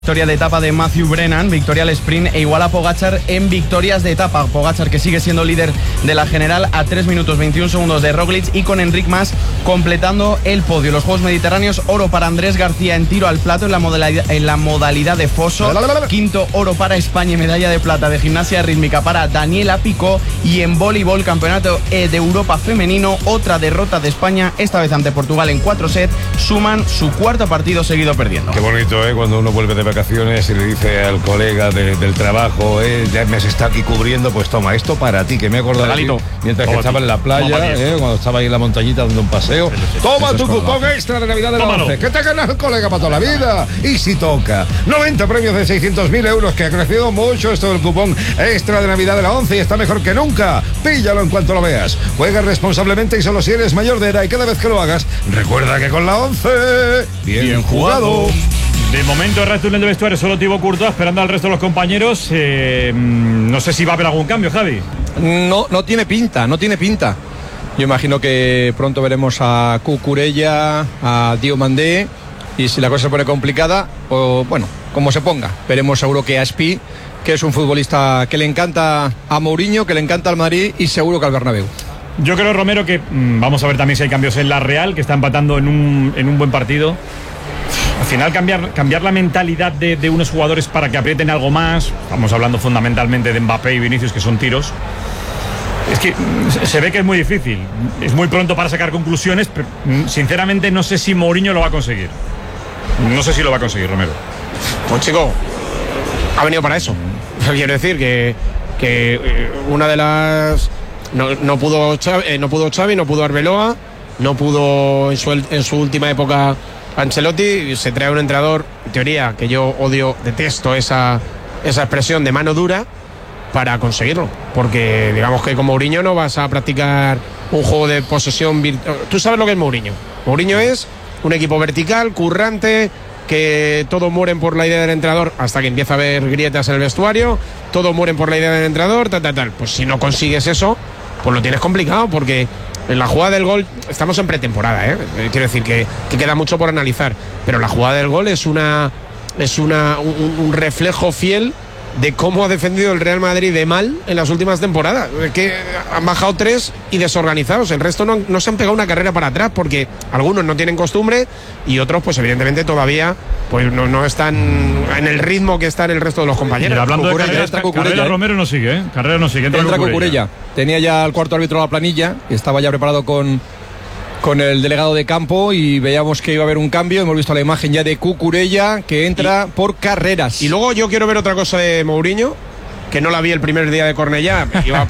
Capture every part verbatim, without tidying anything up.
Victoria de etapa de Matthew Brennan, victoria al sprint e igual a Pogačar en victorias de etapa. Pogačar, que sigue siendo líder de la general a tres minutos veintiún segundos de Roglic, y con Enric Mas completando el podio. Los Juegos Mediterráneos, oro para Andrés García en tiro al plato en la modalidad, en la modalidad de foso. Quinto oro para España y medalla de plata de gimnasia rítmica para Daniela Picó. Y en voleibol, campeonato de Europa femenino, otra derrota de España, esta vez ante Portugal en cuatro sets. Suman su cuarto partido seguido perdiendo. Qué bonito, ¿eh? Cuando uno vuelve de vacaciones y le dice al colega de, del trabajo, eh, ya me está aquí cubriendo, pues toma, esto para ti, que me he acordado de ti, mientras que estaba en la playa, eh, cuando estaba ahí en la montañita dando un paseo. Toma tu cupón extra de Navidad de la once, que te ganas el colega para toda la vida. Y si toca, noventa premios de seiscientos mil euros, que ha crecido mucho esto del cupón extra de Navidad de la once y está mejor que nunca. Píllalo en cuanto lo veas. Juega responsablemente y solo si eres mayor de edad, y cada vez que lo hagas, recuerda que con la once, bien, bien jugado. De momento, el resto del vestuario solo Thibaut Courtois esperando al resto de los compañeros. Eh, no sé si va a haber algún cambio, Javi. No, no tiene pinta, no tiene pinta. Yo imagino que pronto veremos a Cucurella, a Diomandé, y si la cosa se pone complicada, o bueno, como se ponga, veremos seguro que a Spi, que es un futbolista que le encanta a Mourinho, que le encanta al Madrid y seguro que al Bernabéu. Yo creo, Romero, que mmm, vamos a ver también si hay cambios en la Real, que está empatando en un, en un buen partido. Al final cambiar, cambiar la mentalidad de, de unos jugadores para que aprieten algo más. Estamos hablando fundamentalmente de Mbappé y Vinicius, que son tiros. Es que se ve que es muy difícil. Es muy pronto para sacar conclusiones, pero sinceramente no sé si Mourinho lo va a conseguir. No sé si lo va a conseguir, Romero. Pues chico, ha venido para eso. Quiero decir que, que una de las... No, no, pudo Xavi, eh, no pudo Xavi, no pudo Arbeloa, no pudo en su, en su última época Ancelotti. Se trae un entrenador, en teoría, que yo odio, detesto esa, esa expresión de mano dura, para conseguirlo, porque digamos que con Mourinho no vas a practicar un juego de posesión virtual. Tú sabes lo que es Mourinho. Mourinho es un equipo vertical, currante, que todos mueren por la idea del entrenador hasta que empieza a haber grietas en el vestuario, todos mueren por la idea del entrenador, tal, tal, tal. Pues si no consigues eso, pues lo tienes complicado, porque en la jugada del gol, estamos en pretemporada, ¿eh? Quiero decir que, que queda mucho por analizar, pero la jugada del gol es una es una un, un reflejo fiel de cómo ha defendido el Real Madrid de mal en las últimas temporadas. Que han bajado tres y desorganizados. El resto no, no se han pegado una carrera para atrás, porque algunos no tienen costumbre y otros, pues evidentemente todavía pues no, no están en el ritmo que están el resto de los compañeros. Mira, hablando Cucurella, de carreras, Cucurella, Carrera, ¿eh? Romero no sigue, ¿eh? Carrera no sigue. Entra, Entra Cucurella. Cucurella. Tenía ya el cuarto árbitro de la planilla, estaba ya preparado con... con el delegado de campo, y veíamos que iba a haber un cambio. Hemos visto la imagen ya de Cucurella, que entra y, por Carreras. Y luego yo quiero ver otra cosa de Mourinho, que no la vi el primer día de Cornellá. Iba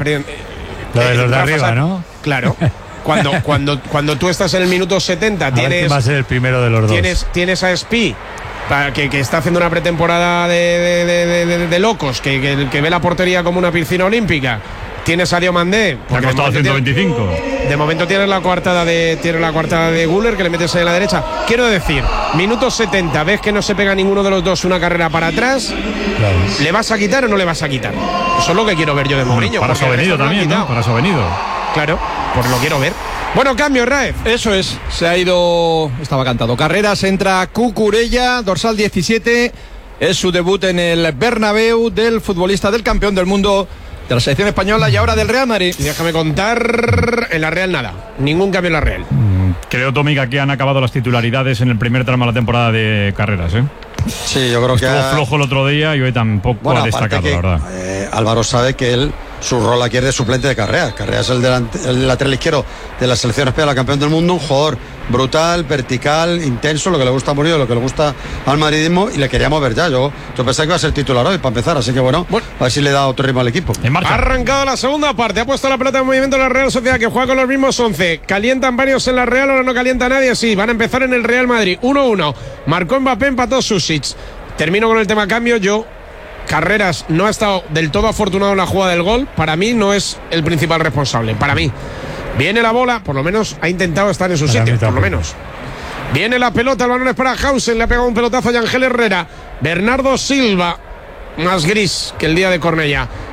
Lo de los de arriba, pasar, ¿no? Claro. Cuando, cuando, cuando tú estás en el minuto setenta, a tienes, va a ser el primero de los dos. Tienes, tienes a Spi, para que, que está haciendo una pretemporada de, de, de, de, de locos, que, que, que ve la portería como una piscina olímpica. Tienes a Diomandé, que ha costado ciento veinticinco. Tienes, de momento tienes la coartada de tienes la coartada de Güler, que le metes en la derecha. Quiero decir, minuto setenta, ves que no se pega ninguno de los dos una carrera para atrás. Claro. ¿Le vas a quitar o no le vas a quitar? Eso es lo que quiero ver yo de Mourinho. Para eso ha venido también, ¿no? Para eso ha venido. Claro, pues lo quiero ver. Bueno, cambio, Raef. Eso es, se ha ido, estaba cantado. Carreras, entra Cucurella, dorsal diecisiete. Es su debut en el Bernabéu del futbolista del campeón del mundo, de la selección española y ahora del Real Madrid. Y déjame contar, en la Real nada, ningún cambio en la Real. Creo, Tommy, que aquí han acabado las titularidades en el primer tramo de la temporada de Carreras, ¿eh? Sí, yo creo Estuvo que Estuvo flojo el otro día y hoy tampoco bueno, ha destacado, que, la verdad. Eh, Álvaro sabe que él, su rol aquí es de suplente de Carreras. Carreras es el, delante, el lateral izquierdo de la selección española, campeón del mundo, un jugador brutal, vertical, intenso, lo que le gusta a Mourinho, lo que le gusta al madridismo, y le queríamos ver ya. Yo, yo pensé que iba a ser titular hoy para empezar, así que bueno, bueno, a ver si le da otro ritmo al equipo. En marcha. Ha arrancado la segunda parte, ha puesto la pelota en movimiento la Real Sociedad, que juega con los mismos once. Calientan varios en la Real, ahora no calienta nadie. Sí, van a empezar en el Real Madrid. uno uno. Marcó Mbappé, empató Susic. Termino con el tema cambio. Yo, Carreras no ha estado del todo afortunado en la jugada del gol. Para mí no es el principal responsable. Para mí. Viene la bola, por lo menos ha intentado estar en su para sitio, por lo menos. Viene la pelota, el balón es para Hausen, le ha pegado un pelotazo a Yangel Herrera. Bernardo Silva, más gris que el día de Cornellá.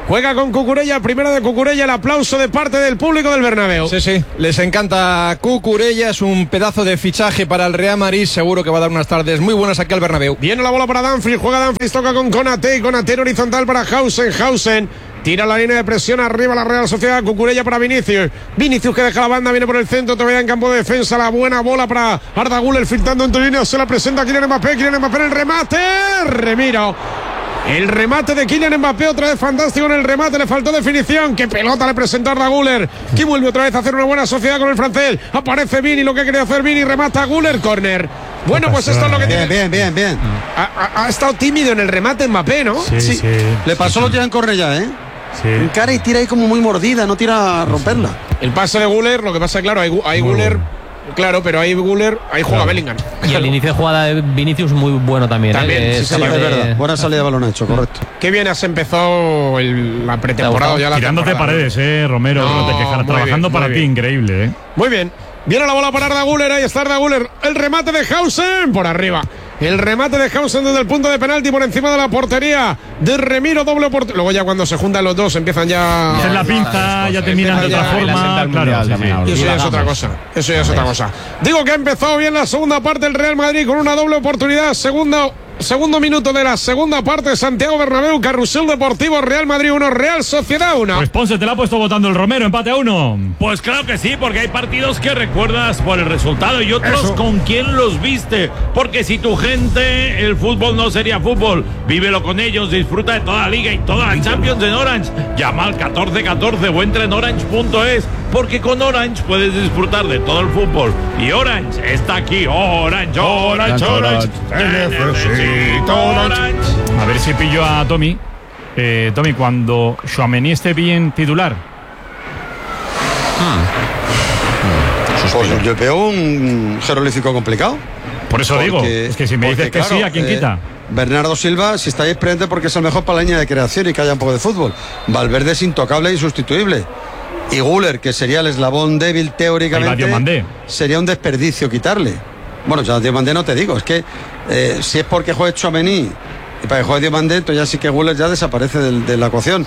Juega con Cucurella, primero de Cucurella, el aplauso de parte del público del Bernabéu. Sí, sí, les encanta Cucurella, es un pedazo de fichaje para el Real Madrid, seguro que va a dar unas tardes muy buenas aquí al Bernabéu. Viene la bola para Dumfries, juega Dumfries, toca con Konaté, Konaté en horizontal para Hausen, Hausen tira la línea de presión arriba la Real Sociedad, Cucurella para Vinicius, Vinicius que deja la banda, viene por el centro, todavía en campo de defensa, la buena bola para Arda Güler, filtrando en tu línea, se la presenta Kylian Mbappé, Kylian Mbappé en el remate, Remiro. El remate de Kylian Mbappé, otra vez fantástico en el remate, le faltó definición. Qué pelota le presentó Arda Güler, que vuelve otra vez a hacer una buena sociedad con el francés. Aparece Vini, lo que quería hacer Vini, remata Güler, córner. Bueno, pues esto es lo que bien, tiene. Bien, bien, bien. Ha, ha, ha estado tímido en el remate Mbappé, ¿no? Sí, sí. sí Le pasó sí, lo tira en córner ya, ¿eh? Sí. En cara y tira ahí como muy mordida, no tira a romperla. El pase de Güler, lo que pasa, claro, hay, hay Güler. Claro, pero ahí Güler, ahí juega claro. Bellingham. Y el inicio de jugada de Vinicius muy bueno también. También, ¿eh? sí, es, sí, es de... verdad. Buena salida de balón hecho, correcto. Qué bien has empezado el, la pretemporada ya la Tirándote paredes, eh, Romero, no, no te quejas. Trabajando bien, para ti, increíble, eh. Muy bien. Viene la bola para Arda Güler, ahí está Arda Güler. El remate de Hausen por arriba. El remate de Hausen desde el punto de penalti por encima de la portería de Remiro, doble oportunidad. Luego ya cuando se juntan los dos empiezan ya... Hacen la pinza, ya terminan de otra forma. Claro, sí, sí. Y eso ya es otra cosa. Eso ya es otra cosa. Digo que ha empezado bien la segunda parte el Real Madrid con una doble oportunidad. Segunda... Segundo minuto de la segunda parte, Santiago Bernabéu, Carrusel Deportivo, Real Madrid uno, Real Sociedad uno. Pues Ponce te la ha puesto votando el Romero, empate a uno. Pues claro que sí, porque hay partidos que recuerdas por el resultado y otros Eso. con quién los viste. Porque si tu gente, el fútbol no sería fútbol. Vívelo con ellos, disfruta de toda la liga y toda la Champions en Orange. Llama al catorce catorce o entra en orange punto es, porque con Orange puedes disfrutar de todo el fútbol. Y Orange está aquí. Orange, Orange, Orange. Orange. Orange. A ver si pillo a Tommy. Eh, Tommy, cuando Tchouaméni esté bien titular. Hmm. Pues yo veo un jeroglífico complicado. Por eso porque, digo, es que si me porque, dices que claro, sí, ¿a quién eh, quita? Bernardo Silva, si estáis presentes, porque es el mejor para la línea de creación y que haya un poco de fútbol. Valverde es intocable e insustituible. Y Güler, que sería el eslabón débil teóricamente, sería un desperdicio quitarle. Bueno, ya Diomandé no te digo, es que eh, si es porque juegue Tchouaméni y para que juegue Diomandé, entonces ya sí que Güler ya desaparece de, de la ecuación.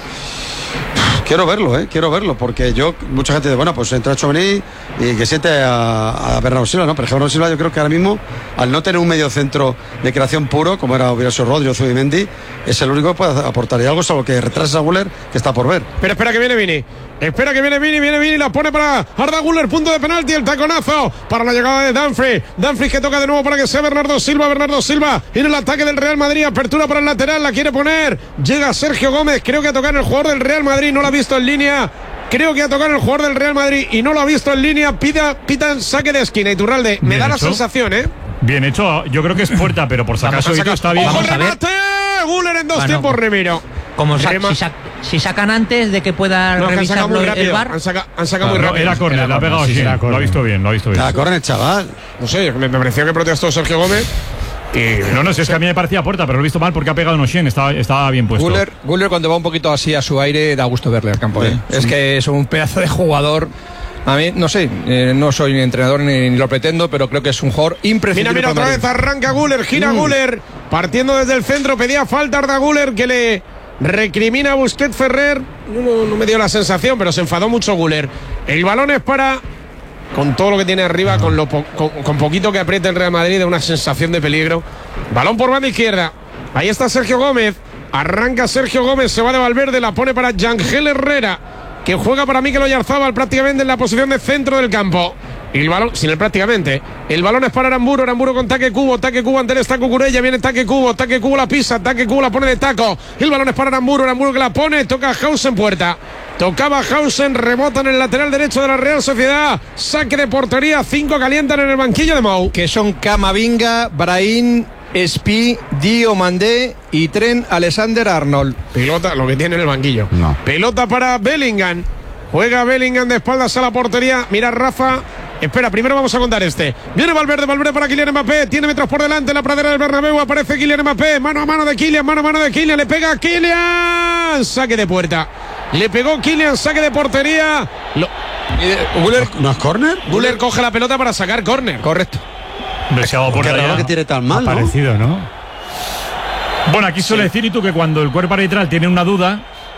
Quiero verlo, eh, quiero verlo, porque yo, mucha gente dice, bueno, pues entra Tchouaméni y que siente a, a Bernardo Silva, ¿no? Pero Bernardo Silva yo creo que ahora mismo, al no tener un medio centro de creación puro, como era hubiera sido Rodri o Zubimendi, es el único que puede aportar y algo, salvo que retrasa a Güler, que está por ver. Pero espera que viene Vini. Espera que viene Vini, viene Vini, la pone para Arda Güler, punto de penalti, el taconazo para la llegada de Dumfries. Dumfries que toca de nuevo para que sea Bernardo Silva, Bernardo Silva en el ataque del Real Madrid, apertura para el lateral, la quiere poner, llega Sergio Gómez, creo que a tocar el jugador del Real Madrid, no lo ha visto en línea, creo que a tocar el jugador del Real Madrid y no lo ha visto en línea, pida, pitan saque de esquina, Iturralde, me da la sensación, ¿eh? Bien hecho, yo creo que es puerta, pero por si acaso está bien. ¡Ojo el remate! Güler en dos bueno, tiempos, Remiro. Como sa si, sa si sacan antes de que pueda no, revisarlo el rápido. bar. Han sacado saca muy rápido. Era córner, la ha pegado sí, sí, lo ha visto bien, lo ha visto bien. La córner, chaval. No sé, me, me pareció que protestó Sergio Gómez. Y no, no, si es que a mí me parecía puerta, pero lo he visto mal porque ha pegado en Oshien, estaba, estaba bien puesto. Güler, Güler cuando va un poquito así a su aire da gusto verle al campo. Sí, ¿eh? Sí. Es que es un pedazo de jugador. A mí, no sé, eh, no soy ni entrenador ni, ni lo pretendo, pero creo que es un jugador imprescindible. Mira, mira, otra vez arranca Güler, gira mm. Güler, partiendo desde el centro, pedía falta Arda Güler, que le recrimina a Busquets Ferrer. No, no me dio la sensación, pero se enfadó mucho Güler. El balón es para, con todo lo que tiene arriba, con, lo po con, con poquito que apriete el Real Madrid, de una sensación de peligro. Balón por banda izquierda, ahí está Sergio Gómez, arranca Sergio Gómez, se va de Valverde, la pone para Yangel Herrera, que juega para Mikel Oyarzabal prácticamente en la posición de centro del campo. Y el balón, sin él prácticamente. El balón es para Aramburu, Aramburu con taque cubo, taque cubo, ante él está Cucurella, viene taque cubo, taque cubo la pisa, taque cubo la pone de taco. El balón es para Aramburu, Aramburu que la pone, toca Hausen puerta. Tocaba Hausen, rebota en el lateral derecho de la Real Sociedad. Saque de portería, cinco calientan en el banquillo de Mou. Que son Camavinga, Brahim, Espi, Diomandé y Trent Alexander-Arnold. Pelota, lo que tiene en el banquillo. No. Pelota para Bellingham. Juega Bellingham de espaldas a la portería. Mira Rafa. Espera, primero vamos a contar este. Viene Valverde, Valverde para Kylian Mbappé. Tiene metros por delante en la pradera del Bernabéu. Aparece Kylian Mbappé. Mano a mano de Kylian, mano a mano de Kylian. Le pega a Kylian. Saque de puerta. Le pegó Kylian, saque de portería. Lo... Güler, ¿no es córner? Güler coge la pelota para sacar córner. Correcto. Deseado por allá. Que tiene tan mal, ¿no? Parecido, ¿no? Bueno, aquí suele sí. decir y tú que cuando el cuerpo arbitral tiene una duda,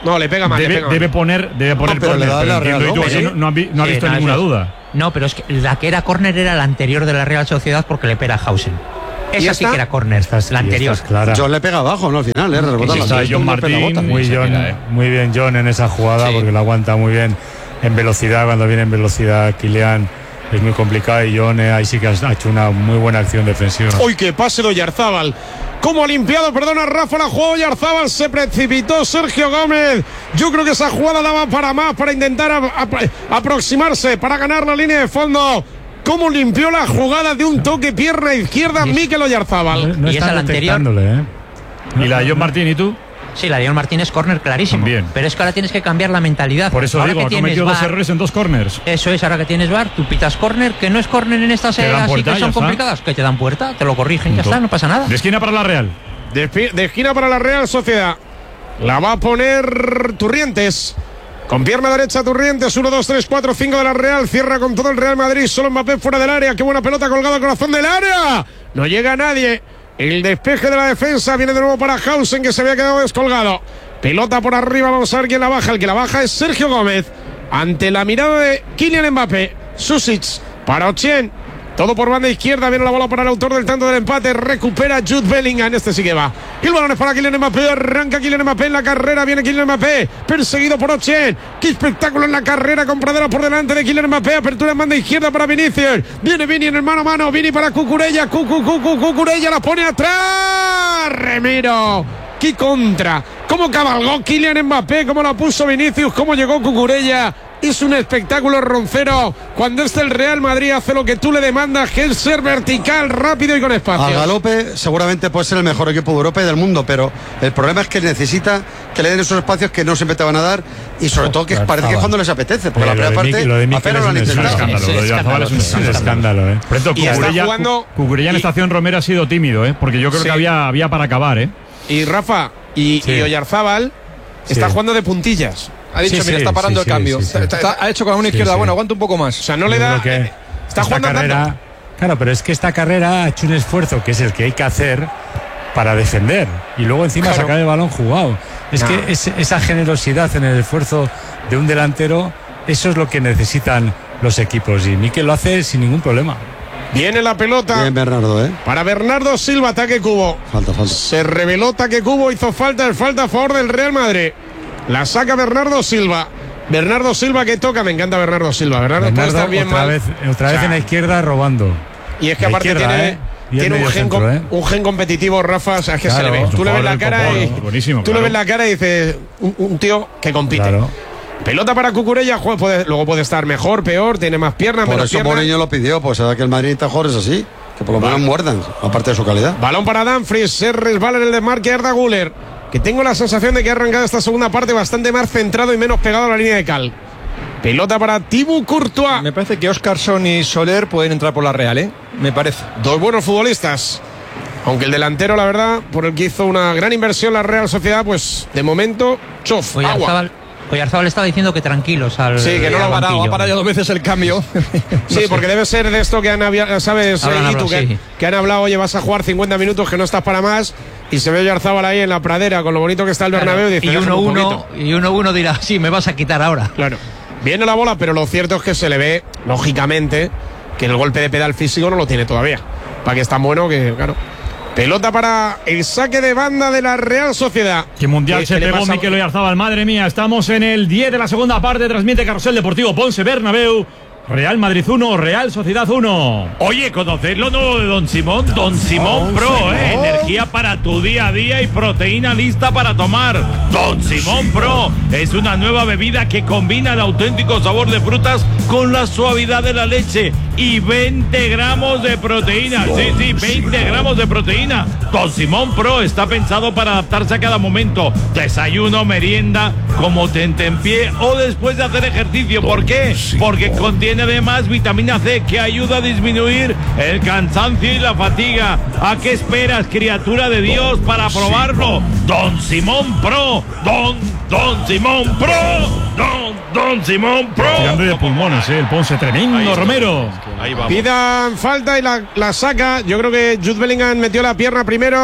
No, le pega mal. Debe, le pega mal. debe poner, debe poner No, pero córner, le da pero la entiendo, Real, y tú, ¿no? que Sí. no, no ha, vi- no ha Sí, visto no, ninguna eso es- duda. No, pero es que la que era córner era la anterior de la Real Sociedad porque le pega a Hausen. Esa sí esta? que era córner, Estás- la y anterior. estás clara. John le pega abajo, ¿no? Al final, ¿eh? Rebota sí, la está pelota, John una pelota. Martín. Muy, se John, queda, ¿eh? muy bien John en esa jugada Sí. porque lo aguanta muy bien en velocidad. Cuando viene en velocidad Kylian es muy complicado y John eh, ahí sí que ha hecho una muy buena acción defensiva. Uy, qué pase de Oyarzábal. Como ha limpiado, perdona, Rafa, la jugó Oyarzábal, se precipitó Sergio Gómez. Yo creo que esa jugada daba para más, para intentar a- a- aproximarse, para ganar la línea de fondo. Cómo limpió la jugada de un toque pierna izquierda Mikel No, Oyarzábal. no Y esa están la anterior. detectándole, ¿eh? Y la de John Martín, ¿y tú? Sí, la de John Martín es córner clarísimo. También. Pero es que ahora tienes que cambiar la mentalidad. Por eso ahora digo, que ha tienes cometido dos V A R, errores en dos corners. Eso es, ahora que tienes V A R, tú pitas córner, que no es córner en estas Te dan así puerta, que ya son está. complicadas, que te dan puerta, te lo corrigen, ya Punto. está, no pasa nada. De esquina para la Real. De, espi- de esquina para la Real Sociedad. La va a poner Turrientes. Con pierna derecha Turrientes, uno, dos, tres, cuatro, cinco de la Real. Cierra con todo el Real Madrid. Solo Mbappé fuera del área. Qué buena pelota colgada al corazón del área. No llega nadie. El despeje de la defensa viene de nuevo para Hausen, que se había quedado descolgado. Pelota por arriba. Vamos a ver quién la baja. El que la baja es Sergio Gómez. Ante la mirada de Kylian Mbappé. Susic para Ochien. Todo por banda izquierda, viene la bola para el autor del tanto del empate, recupera Jude Bellingham, este sí que va. Y el balón es para Kylian Mbappé, arranca Kylian Mbappé en la carrera, viene Kylian Mbappé, perseguido por Ochien. Qué espectáculo en la carrera, con Pradera por delante de Kylian Mbappé, apertura en banda izquierda para Vinicius. Viene Vini en el mano a mano, Vini para Cucurella, Cucu, Cucu, Cucurella la pone atrás. Remiro. ¡Qué contra! ¿Cómo cabalgó Kylian Mbappé? ¿Cómo la puso Vinicius? ¿Cómo llegó Cucurella? Es un espectáculo Roncero. Cuando este el Real Madrid hace lo que tú le demandas, que es ser vertical, rápido y con espacio. Al galope seguramente puede ser el mejor equipo de Europa y del mundo, pero el problema es que necesita que le den esos espacios que no siempre te van a dar y sobre todo que parece que es cuando les apetece, porque Eh, la lo primera de parte Mikel- lo de Mikel apenas es lo han un intentado. escándalo. Es Lo de Oyarzabal es un Es un escándalo. escándalo, ¿eh? Por cierto, Y está Cucurella, jugando- Cucurella en y- estación Romero ha sido tímido, ¿eh? Porque yo creo Sí. que había, había para acabar, ¿eh? Y Rafa y, Sí. y Oyarzábal está Sí. jugando de puntillas. Ha dicho, Sí, mira, sí, está parando sí, el cambio. sí, sí, sí. Está- ha hecho con la mano Sí, izquierda, sí. bueno, aguanta un poco más. O sea, no le Yo da. creo que eh, está esta jugando carrera, andando. Claro, pero es que esta carrera ha hecho un esfuerzo que es el que hay que hacer para defender y luego encima Claro. sacar el balón jugado. Es Nah. que es- esa generosidad en el esfuerzo de un delantero, eso es lo que necesitan los equipos y Mikel lo hace sin ningún problema. Viene la pelota Bien, Bernardo, ¿eh? para Bernardo Silva, ataque Cubo. Falta, falta. Se reveló ataque Cubo, hizo falta, el falta a favor del Real Madrid. La saca Bernardo Silva. Bernardo Silva que toca, me encanta Bernardo Silva. Bernardo, puede Bernardo estar bien otra mal. vez, otra vez O sea, en la izquierda robando. Y es que La aparte izquierda, tiene, ¿eh? Y el tiene un, medio gen centro, com- ¿eh? un gen competitivo, Rafa. O sea, es que se Claro, le ve. es un Tú le ves jugador la del cara y. Popolo, buenísimo, tú le claro. ves la cara y dices. Un, un tío que compite. Claro. Pelota para Cucurella, juega- puede- luego puede estar mejor, peor, tiene más piernas, Por menos eso piernas. Mourinho lo pidió, pues sabe que el Madrid necesita jugadores así, que por lo menos muerdan, aparte de su calidad. Balón para Dumfries, se resbala en el desmarque Arda Güler, que tengo la sensación de que ha arrancado esta segunda parte bastante más centrado y menos pegado a la línea de cal. Pelota para Thibaut Courtois. Me parece que Oscarson y Soler pueden entrar por la Real, ¿eh? Me parece. Dos buenos futbolistas. Aunque el delantero, la verdad, por el que hizo una gran inversión la Real Sociedad, pues de momento, chof, agua. Oyarzábal, Oyarzábal estaba diciendo que tranquilos al. Sí, que no lo al ha Parado, banquillo. ha parado ya dos veces el cambio. Sí, porque debe ser de esto que han hablado, ¿sabes? Habrán eh, hablado, Itu, que, sí. que han hablado, oye, vas a jugar cincuenta minutos, que no estás para más, y se ve Oyarzábal ahí en la pradera, con lo bonito que está el Bernabéu, y dice, y "Déjame uno un uno poquito". y uno uno dirá, sí, me vas a quitar ahora. Claro. Viene la bola, pero lo cierto es que se le ve, lógicamente, que el golpe de pedal físico no lo tiene todavía. Para que es tan bueno que, claro. Pelota para el saque de banda de la Real Sociedad. Que mundial ¿Qué- se qué le pegó pasa? Mikel Oyarzábal. Madre mía, estamos en el diez de la segunda parte. Transmite Carrusel Deportivo Ponce Bernabéu. Real Madrid uno, Real Sociedad uno. Oye, ¿conocéis lo nuevo de Don Simón? Don Simón Pro, ¿eh? Energía para tu día a día y proteína lista para tomar. Don Simón Pro es una nueva bebida que combina el auténtico sabor de frutas con la suavidad de la leche y veinte gramos de proteína. Sí, sí, veinte gramos de proteína. Don Simón Pro está pensado para adaptarse a cada momento. Desayuno, merienda, como tentempié o después de hacer ejercicio. ¿Por qué? Porque contiene además vitamina C que ayuda a disminuir el cansancio y la fatiga. ¿A qué esperas, criatura de Dios, para probarlo? Don Simón Pro, Don, Don Simón Pro, Don, Don Simón Pro. Tirando de pulmones, ¿eh? El Ponce tremendo, Romero. Ahí vamos. Pidan falta y la, la saca. Yo creo que Jude Bellingham metió la pierna primero.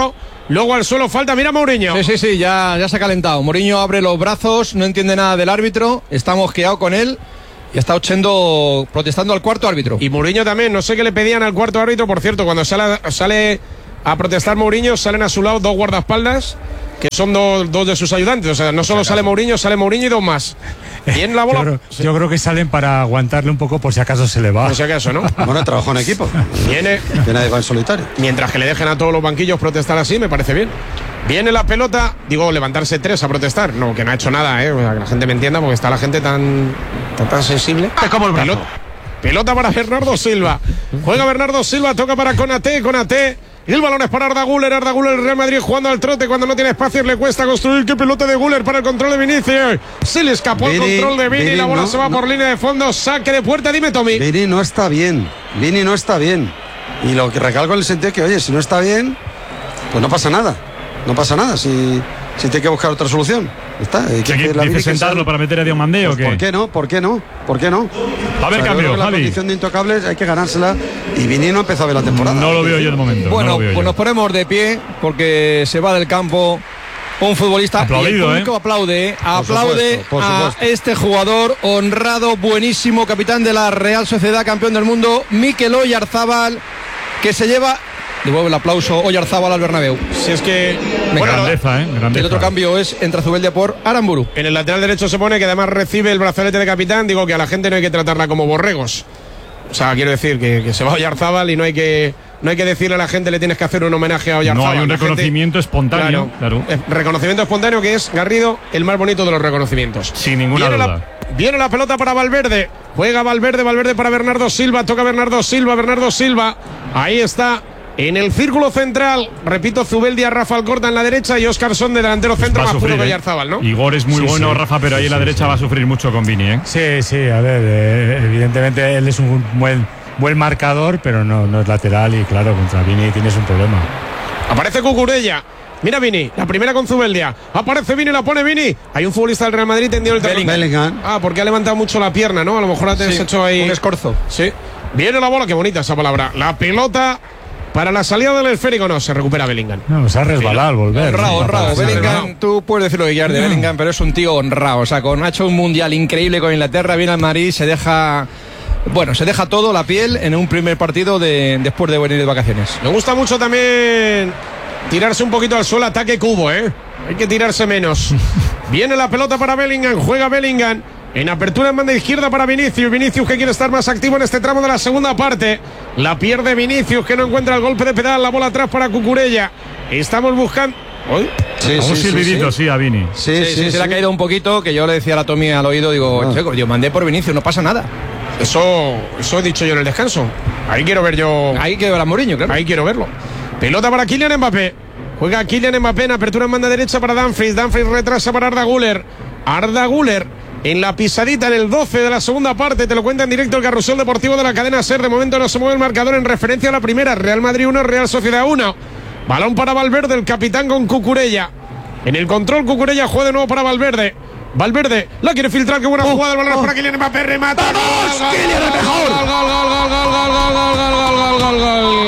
luego al suelo, falta, mira Mourinho. Sí, sí, sí, ya, ya se ha calentado. Mourinho abre los brazos, no entiende nada del árbitro, está mosqueado con él y está ochendo, protestando al cuarto árbitro. Y Mourinho también, no sé qué le pedían al cuarto árbitro, por cierto, cuando sale, sale a protestar Mourinho, salen a su lado dos guardaespaldas, que son dos, dos de sus ayudantes, o sea, no solo sale Mourinho, sale Mourinho y dos más. Bien la bola. Yo creo, sí. yo creo que salen para aguantarle un poco por si acaso se le va. Por si acaso, ¿no? Bueno, trabajó en equipo. Viene. Que nadie va en solitario. Mientras que le dejen a todos los banquillos protestar así, me parece bien. Viene la pelota, digo, levantarse tres a protestar. No, que no ha hecho nada, ¿eh? O sea, que la gente me entienda porque está la gente tan, tan, tan sensible. Es como el brazo. Pelota, pelota para Bernardo Silva. Juega Bernardo Silva, toca para Konaté, Konaté. Y el balón es para Arda Güler, Arda Güler, el Real Madrid jugando al trote cuando no tiene espacio, le cuesta construir. Qué pelota de Güler para el control de Vinicius. Se le escapó Vini, el control de Vini, Vini, la bola no, se va no. por línea de fondo, saque de puerta, dime Tommy. Vini no está bien, Vini no está bien. Y lo que recalco en el sentido es que, oye, si no está bien, pues no pasa nada. No pasa nada si, si tiene que buscar otra solución. Está. Hay que, ¿Qué, que la ¿Dice Vini que sentarlo sea- para meter a Diomandé o Pues, qué? ¿por qué no? ¿Por qué no? ¿Por qué no? Va a haber O sea, yo cambio, creo que la Javi. condición de intocables hay que ganársela y Vini no empezó a ver la temporada. No lo veo yo de momento. Bueno, no lo veo pues yo. nos ponemos de pie porque se va del campo un futbolista Aplaudido, y el público ¿eh? aplaude, aplaude supuesto, por a supuesto. este jugador honrado, buenísimo, capitán de la Real Sociedad, campeón del mundo, Mikel Oyarzábal, que se lleva, devuelve el aplauso Oyarzábal al Bernabéu. Si es que. Bueno, Grandeza, ¿eh? Grandeza. El otro cambio es entra Zubeldia por Aramburu. en el lateral derecho se pone que además recibe el brazalete de capitán. Digo que a la gente no hay que tratarla como borregos. O sea, quiero decir que, que se va Oyarzábal y no hay que no hay que decirle a la gente le tienes que hacer un homenaje a Oyarzábal. No hay un La gente- reconocimiento espontáneo. Claro. Eh, Reconocimiento espontáneo que es, Garrido, el más bonito de los reconocimientos. Sin ninguna Viene duda. La, viene la pelota para Valverde. Juega Valverde, Valverde para Bernardo Silva. Toca Bernardo Silva, Bernardo Silva. Ahí está. En el círculo central, repito, Zubeldia, Rafa Alcorta en la derecha y Óscar Son de delantero centro, Va a más puro sufrir, que ¿eh? Oyarzábal, ¿no? Igor es muy Sí, bueno, sí. Rafa, pero ahí Sí, en la sí, derecha sí. va a sufrir mucho con Vini, ¿eh? Sí, sí, a ver, eh, evidentemente él es un buen, buen marcador, pero no, no es lateral y claro, contra Vini tienes un problema. Aparece Cucurella. Mira Vini, la primera con Zubeldia. Aparece Vini, la pone Vini. Hay un futbolista del Real Madrid tendido el terreno. Bellingham. Ah, porque ha levantado mucho la pierna, ¿no? A lo mejor ha Sí, hecho ahí. un escorzo. Sí. Viene la bola, qué bonita esa palabra. La pelota para la salida del esférico. No, se recupera Bellingham. No, se ha resbalado al volver. Honrado, ¿no? honrado. Sí, Bellingham, tú puedes decir lo que quieras de Bellingham, pero es un tío honrado. O sea, con, ha hecho un mundial increíble con Inglaterra, viene al Madrid, se deja. Bueno, se deja todo, la piel, en un primer partido de, después de venir de vacaciones. Me gusta mucho también tirarse un poquito al suelo, ataque cubo, ¿eh? Hay que tirarse menos. Viene la pelota para Bellingham, juega Bellingham. En apertura en banda izquierda para Vinicius. Vinicius que quiere estar más activo en este tramo de la segunda parte. La pierde Vinicius que no encuentra el golpe de pedal. La bola atrás para Cucurella. Estamos buscando. ¿Hoy? Sí, Un sí, sí, silbidito, sí. sí, a Vini. Sí, Sí, sí, sí, se le ha sí. caído un poquito, que yo le decía a la Tommy al oído, digo, Ah. chico, yo mandé por Vinicius, no pasa nada. Eso, eso he dicho yo en el descanso. Ahí quiero ver yo. Ahí que ver a Mourinho, claro. Ahí quiero verlo. Pelota para Kylian Mbappé. Juega Kylian Mbappé en apertura en banda derecha para Dumfries. Dumfries retrasa para Arda Güler. Arda Güler en la pisadita en el doce de la segunda parte. Te lo cuenta en directo el carrusel deportivo de la cadena SER. De momento no se mueve el marcador en referencia a la primera. Real Madrid uno, Real Sociedad uno. Balón para Valverde, el capitán con Cucurella. En el control Cucurella juega de nuevo para Valverde. Valverde la quiere filtrar, qué buena jugada. El balón es para Kylian Mbappé, remata. ¡Vamos! ¡Kylian es mejor! Gol, gol, gol, gol, gol, gol, gol, gol, gol, gol, gol,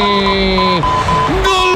gol. Gol,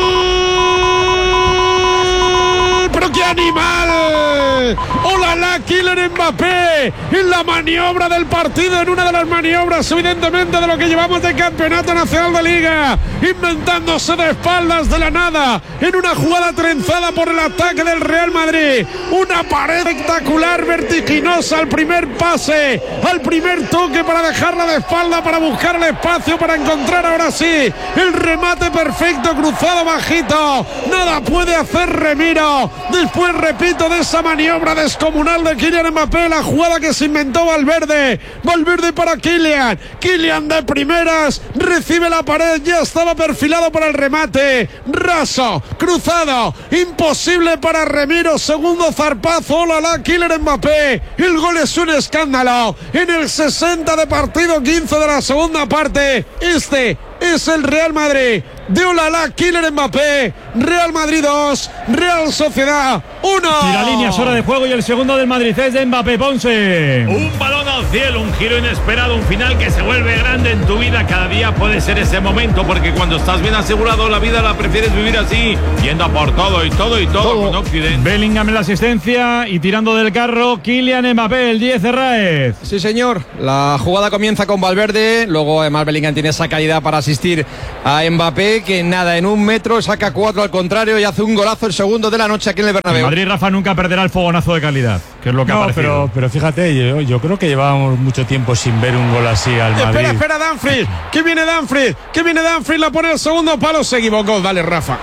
gol. Pero qué animal. ¡Hola, la Kylian Mbappé! En la maniobra del partido, en una de las maniobras, evidentemente, de lo que llevamos de campeonato nacional de liga. Inventándose de espaldas de la nada. En una jugada trenzada por el ataque del Real Madrid. Una pared espectacular, vertiginosa al primer pase. Al primer toque para dejarla de espalda, para buscar el espacio, para encontrar ahora sí el remate perfecto, cruzado bajito. Nada puede hacer Remiro. Después, repito, de esa maniobra descomunal de Kylian Mbappé, la jugada que se inventó Valverde. Valverde para Kylian. Kylian de primeras, recibe la pared, ya estaba perfilado para el remate. Raso, cruzado, imposible para Remiro. Segundo zarpazo, hola la Kylian Mbappé. El gol es un escándalo. En el sesenta de partido, quince de la segunda parte. Este es el Real Madrid de Olala, Kylian Mbappé. Real Madrid dos, Real Sociedad uno. Tira líneas, hora de juego y el segundo del Madrid es de Mbappé, Ponce. Un balón al cielo, un giro inesperado, un final que se vuelve grande en tu vida. Cada día puede ser ese momento, porque cuando estás bien asegurado, la vida la prefieres vivir así, yendo a por todo y todo y todo, todo. Con Occidente. Bellingham en la asistencia y tirando del carro, Kylian Mbappé, el diez Herráez. Sí, señor. La jugada comienza con Valverde, luego además Bellingham tiene esa calidad para asistir a Mbappé, que nada, en un metro saca cuatro al contrario y hace un golazo, el segundo de la noche aquí en el Bernabéu. Madrid, Rafa, nunca perderá el fogonazo de calidad, que es lo que no, ha parecido. Pero, pero fíjate, yo, yo creo que llevábamos mucho tiempo sin ver un gol así al Madrid. Espera, espera, Dumfries. ¿Qué viene Dumfries? ¿Qué viene Dumfries? La pone el segundo palo, se equivocó. Dale, Rafa.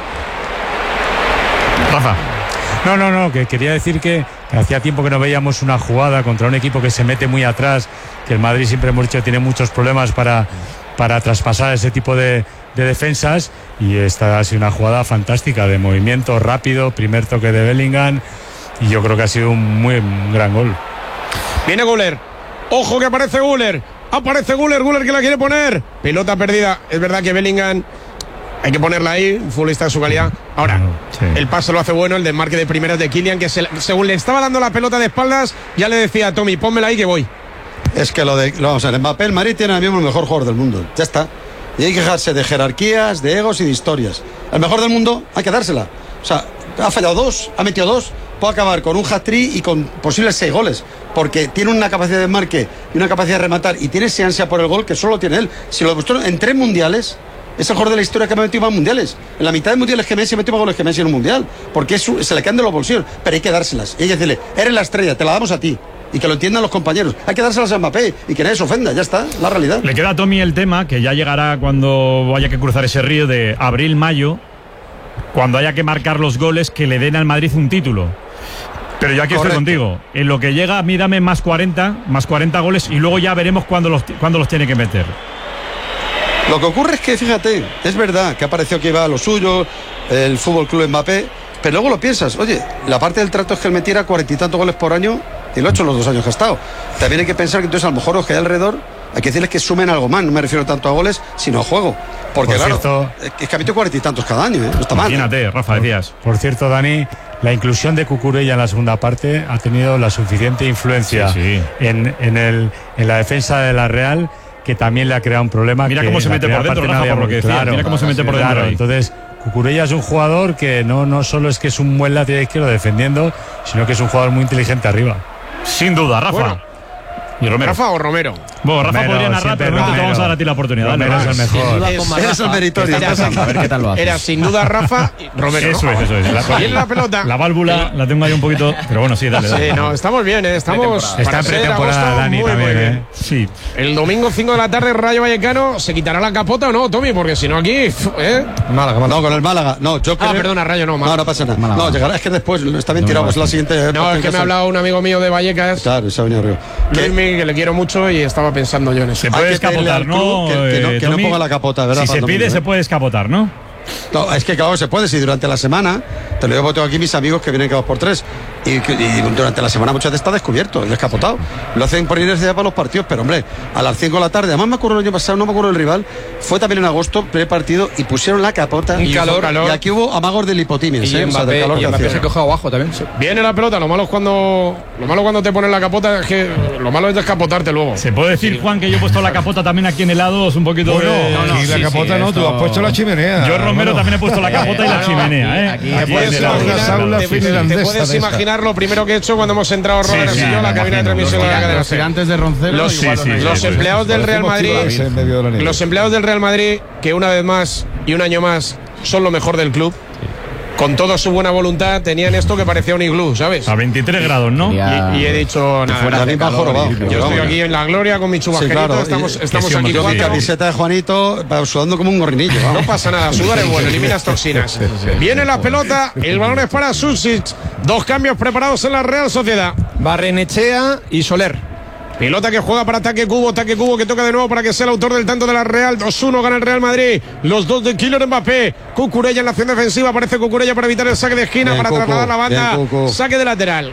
Rafa. No, no, no, que quería decir que, que hacía tiempo que no veíamos una jugada contra un equipo que se mete muy atrás, que el Madrid, siempre hemos dicho, tiene muchos problemas para, para traspasar ese tipo de, de defensas, y esta ha sido una jugada fantástica, de movimiento rápido, primer toque de Bellingham, y yo creo que ha sido un muy un gran gol. Viene Güler. Ojo que aparece Güler. Aparece Güler, Güler que la quiere poner. Pelota perdida. Es verdad que Bellingham hay que ponerla ahí, un futbolista de su calidad. Ahora, sí. El pase lo hace bueno, el desmarque de primeras de Kylian, que se, según le estaba dando la pelota de espaldas, ya le decía a Tommy, pónmela ahí que voy. Es que lo de, lo, vamos a ver, Mbappé, el Madrid tiene ahora mismo el mejor jugador del mundo. Ya está. Y hay que dejarse de jerarquías, de egos y de historias. El mejor del mundo hay que dársela. O sea, ha fallado dos, ha metido dos, puede acabar con un hat-trick y con posibles seis goles, porque tiene una capacidad de marque y una capacidad de rematar, y tiene esa ansia por el gol que solo tiene él. Si lo demostró en tres mundiales, es el jugador de la historia que me ha metido más mundiales. En la mitad de mundiales que Messi metió más goles que Messi en un mundial, porque es su, se le caen de los bolsillos, pero hay que dárselas. Y hay que decirle, eres la estrella, te la damos a ti. Y que lo entiendan los compañeros. Hay que dárselas a Mbappé y que nadie se ofenda, ya está, la realidad. Le queda a Tommy el tema, que ya llegará cuando haya que cruzar ese río de abril-mayo, cuando haya que marcar los goles que le den al Madrid un título. Pero yo aquí Correcto. Estoy contigo. En lo que llega, a mí dame más cuarenta, más cuarenta goles, y luego ya veremos cuándo los, cuándo los tiene que meter. Lo que ocurre es que, fíjate, es verdad que ha parecido que iba a lo suyo, el Fútbol Club Mbappé, pero luego lo piensas, oye, la parte del trato es que él metiera cuarenta y tantos goles por año y lo ha hecho los dos años que ha estado. También hay que pensar que entonces a lo mejor los que hay alrededor hay que decirles que sumen algo más, no me refiero tanto a goles, sino a juego. Porque por claro, cierto, es que ha metido cuarenta y tantos cada año, ¿eh? No está mal. Imagínate, Rafa, decías. Por cierto, Dani, la inclusión de Cucurella en la segunda parte ha tenido la suficiente influencia sí, sí. En, en, el, en la defensa de la Real, que también le ha creado un problema. Mira cómo se mete por dentro, Rafa, por lo que decía. Claro, mira cómo se mete por dentro. Claro, entonces, Cucurella es un jugador que no, no solo es que es un buen lateral izquierdo defendiendo, sino que es un jugador muy inteligente arriba. Sin duda, Rafa. Bueno. ¿Y Romero? ¿Rafa o Romero? Bueno, Rafa Romero, podría narrar, pero no te vamos a dar a ti la oportunidad. Romero Dale, es el mejor. Es, es el meritorio. Era, a ver qué tal lo haces. Era sin duda Rafa y Romero. Eso es, eso es. La, Viene la pelota. La válvula la tengo ahí un poquito, pero bueno, sí, dale, dale. Sí, no, estamos bien, ¿eh? Estamos. Está en pretemporada, Dani, muy, también, muy bien. ¿eh? Sí. El domingo cinco de la tarde, Rayo Vallecano, ¿se quitará la capota o no, Tommy? Porque si no aquí, ¿eh? Málaga, Málaga. No, con el Málaga. No, yo creo... Ah, perdona, Rayo, no, Málaga. No, no pasa nada. Málaga. No, llegará, es que después está bien tirado, es la siguiente. No, es que me ha hablado un amigo mío de Vallecas. Claro, se ha venido arriba. Luismi, que le quiero mucho y estaba pensando yo en eso. Se puede escapotar, ¿no? Que, que, no, que no ponga la capota, ¿verdad? Si se pide, domingo, se ¿eh? puede escapotar, ¿no? No, es que claro, se puede, si durante la semana, te lo digo porque tengo aquí mis amigos que vienen cada dos por tres, y, y durante la semana muchas veces está descubierto, el descapotado. Lo hacen por inercia para los partidos, pero hombre, a las cinco de la tarde, además me acuerdo el año pasado, no me acuerdo el rival, fue también en agosto, primer partido, y pusieron la capota. Y, calor, calor. Y aquí hubo amagos de lipotimias, y ¿eh? Mbappé, O sea, de calor y Mbappé se coge abajo también. Sí. Viene la pelota, lo malo es cuando lo malo cuando te ponen la capota es que lo malo es descapotarte luego. Se puede decir, sí. Juan, que yo he puesto la capota también aquí en el lado, es un poquito bueno, de... no, no, aquí sí, la capota sí, no, esto... tú has puesto la chimenea. Yo, Romero, bueno. también he puesto la capota y la chimenea, ¿eh? Aquí, aquí puedes imaginar, te, te puedes imaginar lo primero que he hecho cuando hemos entrado Robert sí, sí, y yo la cabina de transmisión de la cadena. Los gigantes de Roncero, los, sí, sí, los empleados del Real Madrid, los empleados del Real Madrid, que una vez más y un año más son lo mejor del club. Con toda su buena voluntad tenían esto que parecía un iglú, ¿sabes? A veintitrés grados, ¿no? Y, y he dicho nada, fuera de calor, yo estoy aquí en la gloria con mi chubasquerito, sí, claro, estamos, y, estamos aquí con la camiseta de Juanito, sudando como un gorrinillo. No pasa nada, sudar es bueno, eliminas toxinas. Viene la pelota, el balón es para Susic, dos cambios preparados en la Real Sociedad. Barrenechea y Soler. Pelota que juega para ataque Cubo, ataque Cubo que toca de nuevo para que sea el autor del tanto de la Real. dos uno gana el Real Madrid. Los dos de Kylian Mbappé. Cucurella en la acción defensiva. Aparece Cucurella para evitar el saque de esquina, bien, para Cucu, trasladar la banda. Bien, saque de lateral.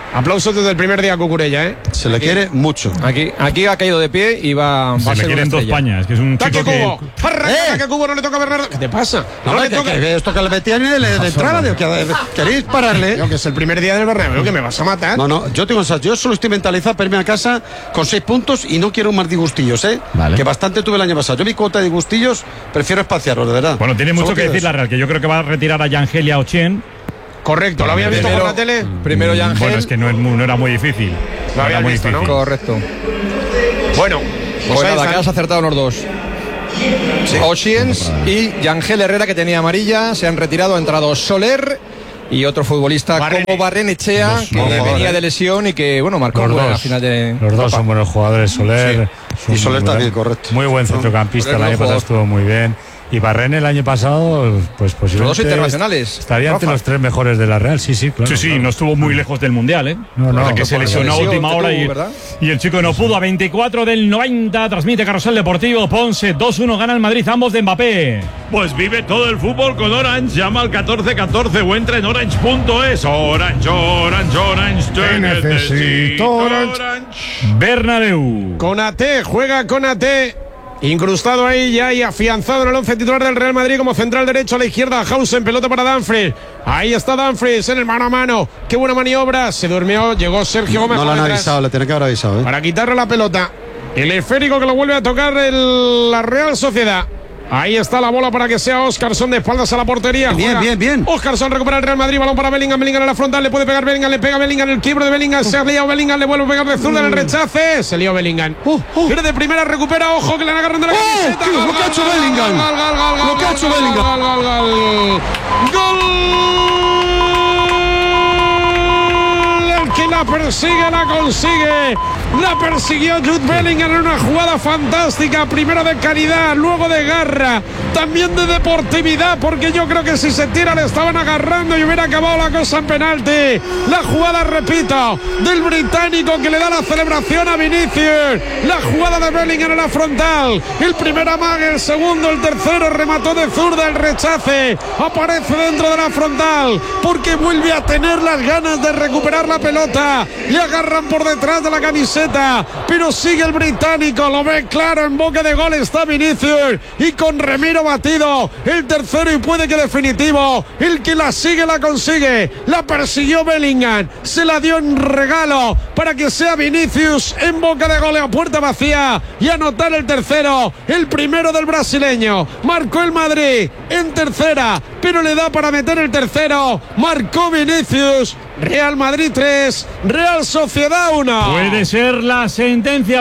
Aplausos desde el primer día a Cucurella, ¿eh? Se le quiere mucho. Aquí, aquí ha caído de pie y va, va Se a le ser quieren una dos estrella. pañas, que es un chico ¡Taque que... Cubo! ¡Eh! ¡Que Cubo no le toca a Bernardo! ¿Qué te pasa? No, No, le que, toca. que esto que le metían en el de entrada, de que queréis pararle. Yo, que es el primer día del Bernabéu, que me vas a matar. No, no, yo tengo esas, yo solo estoy mentalizado para irme a casa con seis puntos y no quiero más disgustillos, ¿eh? Vale. Que bastante tuve el año pasado. Yo mi cuota de disgustillos prefiero espaciarlos, de verdad. Bueno, tiene mucho Solo que quiero decir eso. la Real, que yo creo que va a retirar a Yangelia Ochen. Correcto, ¿lo había visto Primero- por la tele? Primero Yangel. Bueno, es que no, es muy- no era muy difícil. Lo No habías era muy visto, ¿no? difícil. Correcto. Bueno, Pues pues ahí nada, están. que has acertado los dos. Ochiens y Yangel Herrera, que tenía amarilla, se han retirado. Ha entrado Soler y otro futbolista Barrene. como Barrenechea, Dos, que dos venía jugadores. de lesión y que, bueno, marcó Los un gol a la dos, final de los dos Copa. son buenos jugadores. Soler es un Y Soler buen- también, correcto. Muy buen centrocampista. Soler El año buen pasado jugador. estuvo muy bien. Y Barren el año pasado, pues Los posiblemente dos internacionales. estaría entre Rafa. los tres mejores de la Real. Sí, sí, claro. Sí, sí, claro. no estuvo muy lejos del Mundial, ¿eh? No, no, O sea, que no, se por lesionó a lesión última que hora tuvo, y, ¿verdad? y el chico no pudo. A veinticuatro del noventa transmite Carrusel Deportivo. Ponce, dos uno gana el Madrid, ambos de Mbappé. Pues vive todo el fútbol con Orange. Llama al catorce catorce o entra en orange punto es. Orange, Orange, Orange. Te necesito Orange. Bernabéu. Konate, juega Konate. Incrustado ahí ya y afianzado en el once titular del Real Madrid como central derecho a la izquierda. Hausen, pelota para Dumfries. Ahí está Dumfries en el mano a mano. Qué buena maniobra. Se durmió, llegó Sergio Gómez. No lo por han detrás avisado, le tiene que haber avisado, ¿eh? para quitarle la pelota. El esférico que lo vuelve a tocar el- la Real Sociedad. Ahí está la bola para que sea Óscarson de espaldas a la portería. Bien, Juega bien, bien. Óscarson recupera el Real Madrid, balón para Bellingham, Bellingham en la frontal, le puede pegar Bellingham, le pega Bellingham, el quiebro de Bellingham, se ha liado Bellingham, le vuelve a pegar de zurda en el rechace, se lió Bellingham. Viene de primera, recupera, ojo que le han agarrando la ¡Oh, camiseta. tío, Gol, lo que ha gol, hecho gol, Bellingham! gol, gol, gol, Lo que ha gol, hecho gol, Bellingham. Gol, gol, gol. Gol. El que la persigue, la consigue. La persiguió Jude Bellingham en una jugada fantástica, primero de calidad, luego de garra, también de deportividad, porque yo creo que si se tira le estaban agarrando y hubiera acabado la cosa en penalti. La jugada, repito, del británico que le da la celebración a Vinicius. La jugada de Bellingham en la frontal. El primer amague, el segundo, el tercero, remató de zurda, el rechace. Aparece dentro de la frontal, porque vuelve a tener las ganas de recuperar la pelota. Le agarran por detrás de la camiseta, pero sigue el británico, lo ve claro, en boca de gol está Vinicius y con Remiro batido, el tercero y puede que definitivo, el que la sigue la consigue, la persiguió Bellingham, se la dio en regalo para que sea Vinicius en boca de gol a puerta vacía y anotar el tercero, el primero del brasileño, marcó el Madrid en tercera, pero le da para meter el tercero, marcó Vinicius. Real Madrid tres, Real Sociedad uno. Puede ser la sentencia,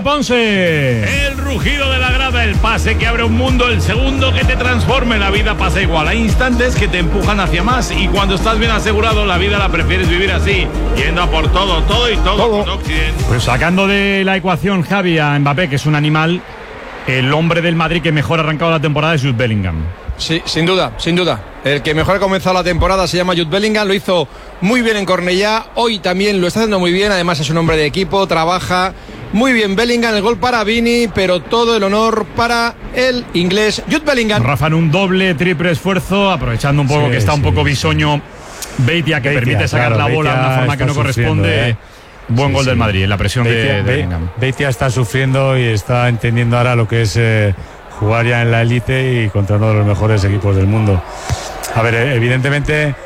Ponce. El rugido de la grada, el pase que abre un mundo, el segundo que te transforme. La vida pasa igual. Hay instantes que te empujan hacia más y cuando estás bien asegurado, la vida la prefieres vivir así, yendo a por todo, todo y todo, Todo. con Occident. Pues sacando de la ecuación Javi a Mbappé, que es un animal, el hombre del Madrid que mejor ha arrancado la temporada es Jude Bellingham. Sí, sin duda, sin duda. El que mejor ha comenzado la temporada se llama Jude Bellingham, lo hizo muy bien en Cornellá, hoy también lo está haciendo muy bien, además es un hombre de equipo, trabaja muy bien Bellingham, el gol para Vini, pero todo el honor para el inglés Jude Bellingham. Rafa en un doble, triple esfuerzo, aprovechando un poco Sí, que está un sí, poco sí. bisoño Beitia, que Beitia, permite sacar claro, la bola de Beitia una forma que está no corresponde. sufriendo, ¿eh? Buen Sí, gol sí. del Madrid, en la presión de, Beitia, de Be- Bellingham. Beitia está sufriendo y está entendiendo ahora lo que es eh, jugar ya en la élite y contra uno de los mejores equipos del mundo. A ver, eh, evidentemente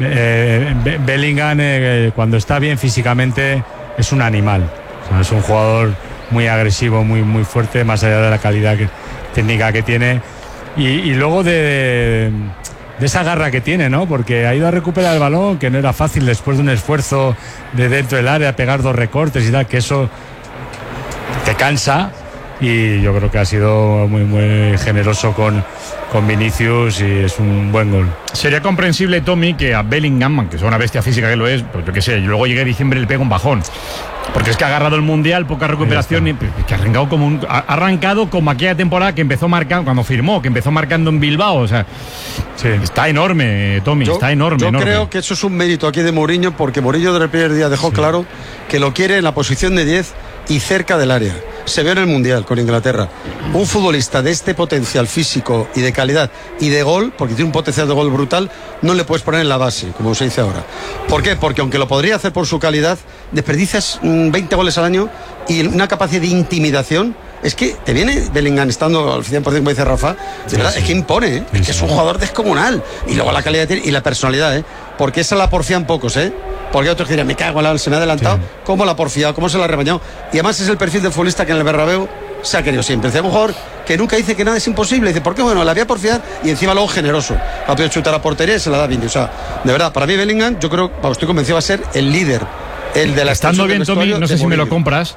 eh, Be- Bellingham eh, cuando está bien físicamente es un animal. O sea, es un jugador muy agresivo, muy, muy fuerte, más allá de la calidad que- técnica que tiene. Y, y luego de, de esa garra que tiene, ¿no? Porque ha ido a recuperar el balón, que no era fácil después de un esfuerzo de dentro del área, pegar dos recortes y tal, que eso te cansa. Y yo creo que ha sido muy, muy generoso con, con Vinicius y es un buen gol. Sería comprensible, Tommy, que a Bellingham, que es una bestia física que lo es, pues yo qué sé, luego llegue diciembre y le pega un bajón. Porque es que ha agarrado el Mundial, poca recuperación, y que ha arrancado como un, ha arrancado como aquella temporada que empezó marcando, cuando firmó, que empezó marcando en Bilbao. O sea, Sí. está enorme, Tommy, Yo, está enorme. yo enorme. creo que eso es un mérito aquí de Mourinho, porque Mourinho desde el primer día dejó claro que lo quiere en la posición de diez y cerca del área. Se vio en el Mundial con Inglaterra. Un futbolista de este potencial físico y de calidad y de gol, porque tiene un potencial de gol brutal, no le puedes poner en la base, como se dice ahora. ¿Por qué? Porque aunque lo podría hacer por su calidad, desperdicias veinte goles al año y una capacidad de intimidación. Es que te viene Bellingham estando al cien por ciento, como dice Rafa, de verdad, es que impone, ¿eh? Es que es un jugador descomunal. Y luego la calidad y la personalidad, ¿eh? Porque esa la porfían pocos, ¿eh? Porque otros que dirán, me cago en la, se me ha adelantado, sí. ¿Cómo la ha porfiado? ¿Cómo se la ha rebañado? Y además es el perfil del futbolista que en el Bernabéu se ha querido siempre. Es un jugador que nunca dice que nada es imposible. Dice, ¿por qué? Bueno, la voy a porfiar y encima luego generoso. Ha podido chutar a portería y se la da bien. O sea, de verdad, para mí Bellingham, yo creo, vamos, estoy convencido, va a ser el líder. El de la Estando bien, Tommy, no sé si me lo compras.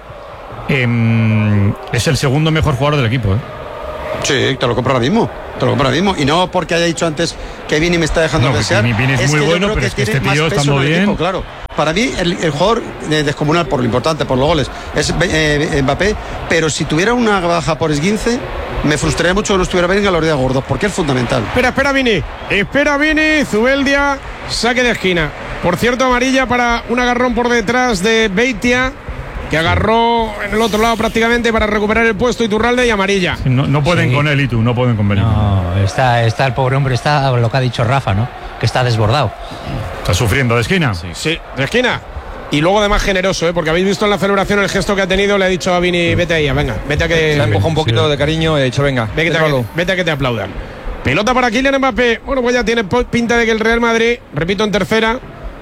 Eh, es el segundo mejor jugador del equipo, ¿eh? Sí, te lo compro ahora mismo. Te lo compro ahora mismo. Y no porque haya dicho antes que Vini me está dejando no, desear. Vini es, es muy bueno, pero es que este tío estando bien. Equipo, claro. Para mí, el, el jugador eh, descomunal por lo importante, por los goles, es eh, Mbappé. Pero si tuviera una baja por esguince, me frustraría mucho que no estuviera Bellingham a los días gordos, porque es fundamental. Espera, espera, Vini. Espera, Vini. Zubeldia, saque de esquina. Por cierto, amarilla para un agarrón por detrás de Beitia, que agarró en el otro lado prácticamente para recuperar el puesto, Iturralde, y amarilla. Sí, no, no pueden sí. con él y tú, no pueden con Bellingham. No, está, está el pobre hombre, está lo que ha dicho Rafa, ¿no? Que está desbordado. Está sufriendo de esquina. Sí, sí, de esquina. Y luego además generoso, ¿eh? Porque habéis visto en la celebración el gesto que ha tenido, le ha dicho a Vini, vete ahí, venga, vete a que... Le ha empujado un poquito sí. de cariño y ha dicho, venga, vete a, que, vete a que te aplaudan. Pelota para Kylian Mbappé. Bueno, pues ya tiene pinta de que el Real Madrid, repito, en tercera,